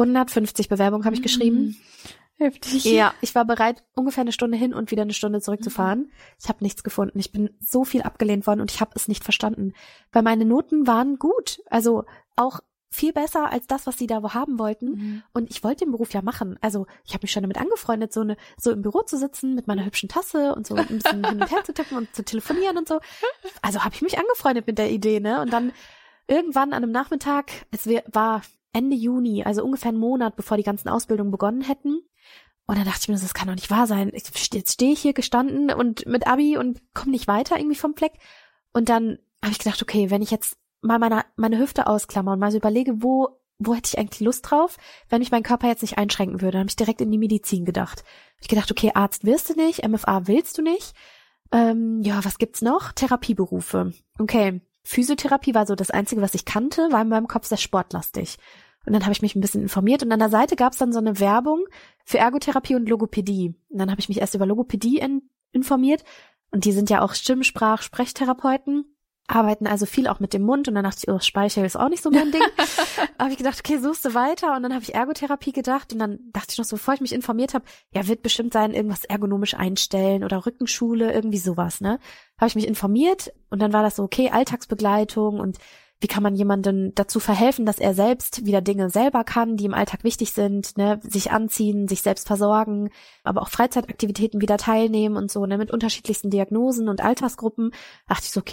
150 Bewerbungen habe ich geschrieben. Heftig. Ja, ich war bereit, ungefähr eine Stunde hin und wieder eine Stunde zurückzufahren. Ich habe nichts gefunden. Ich bin so viel abgelehnt worden und ich habe es nicht verstanden. Weil meine Noten waren gut. Also auch viel besser als das, was sie da haben wollten. Und ich wollte den Beruf ja machen. Also ich habe mich schon damit angefreundet, so im Büro zu sitzen mit meiner hübschen Tasse und so ein bisschen hin und her zu tippen und zu telefonieren und so. Also habe ich mich angefreundet mit der Idee, ne? Und dann irgendwann an einem Nachmittag, war Ende Juni, also ungefähr einen Monat, bevor die ganzen Ausbildungen begonnen hätten. Und dann dachte ich mir, das kann doch nicht wahr sein. Jetzt stehe ich hier gestanden und mit Abi und komme nicht weiter irgendwie vom Fleck. Und dann habe ich gedacht, okay, wenn ich jetzt mal meine Hüfte ausklammer und mal so überlege, wo hätte ich eigentlich Lust drauf, wenn mich mein Körper jetzt nicht einschränken würde, dann habe ich direkt in die Medizin gedacht. Hab ich gedacht, okay, Arzt wirst du nicht, MFA willst du nicht. Was gibt's noch? Therapieberufe. Okay, Physiotherapie war so das Einzige, was ich kannte, war in meinem Kopf sehr sportlastig. Und dann habe ich mich ein bisschen informiert und an der Seite gab es dann so eine Werbung für Ergotherapie und Logopädie. Und dann habe ich mich erst über Logopädie informiert und die sind ja auch Sprechterapeuten, arbeiten also viel auch mit dem Mund und dann dachte ich, Speichel ist auch nicht so mein Ding. Habe ich gedacht, okay, suchst du weiter und dann habe ich Ergotherapie gedacht und dann dachte ich noch so, bevor ich mich informiert habe, ja, wird bestimmt sein, irgendwas ergonomisch einstellen oder Rückenschule, irgendwie sowas, ne? Habe ich mich informiert und dann war das so, okay, Alltagsbegleitung und wie kann man jemandem dazu verhelfen, dass er selbst wieder Dinge selber kann, die im Alltag wichtig sind, ne, sich anziehen, sich selbst versorgen, aber auch Freizeitaktivitäten wieder teilnehmen und so, ne, mit unterschiedlichsten Diagnosen und Altersgruppen. Dachte ich so, okay,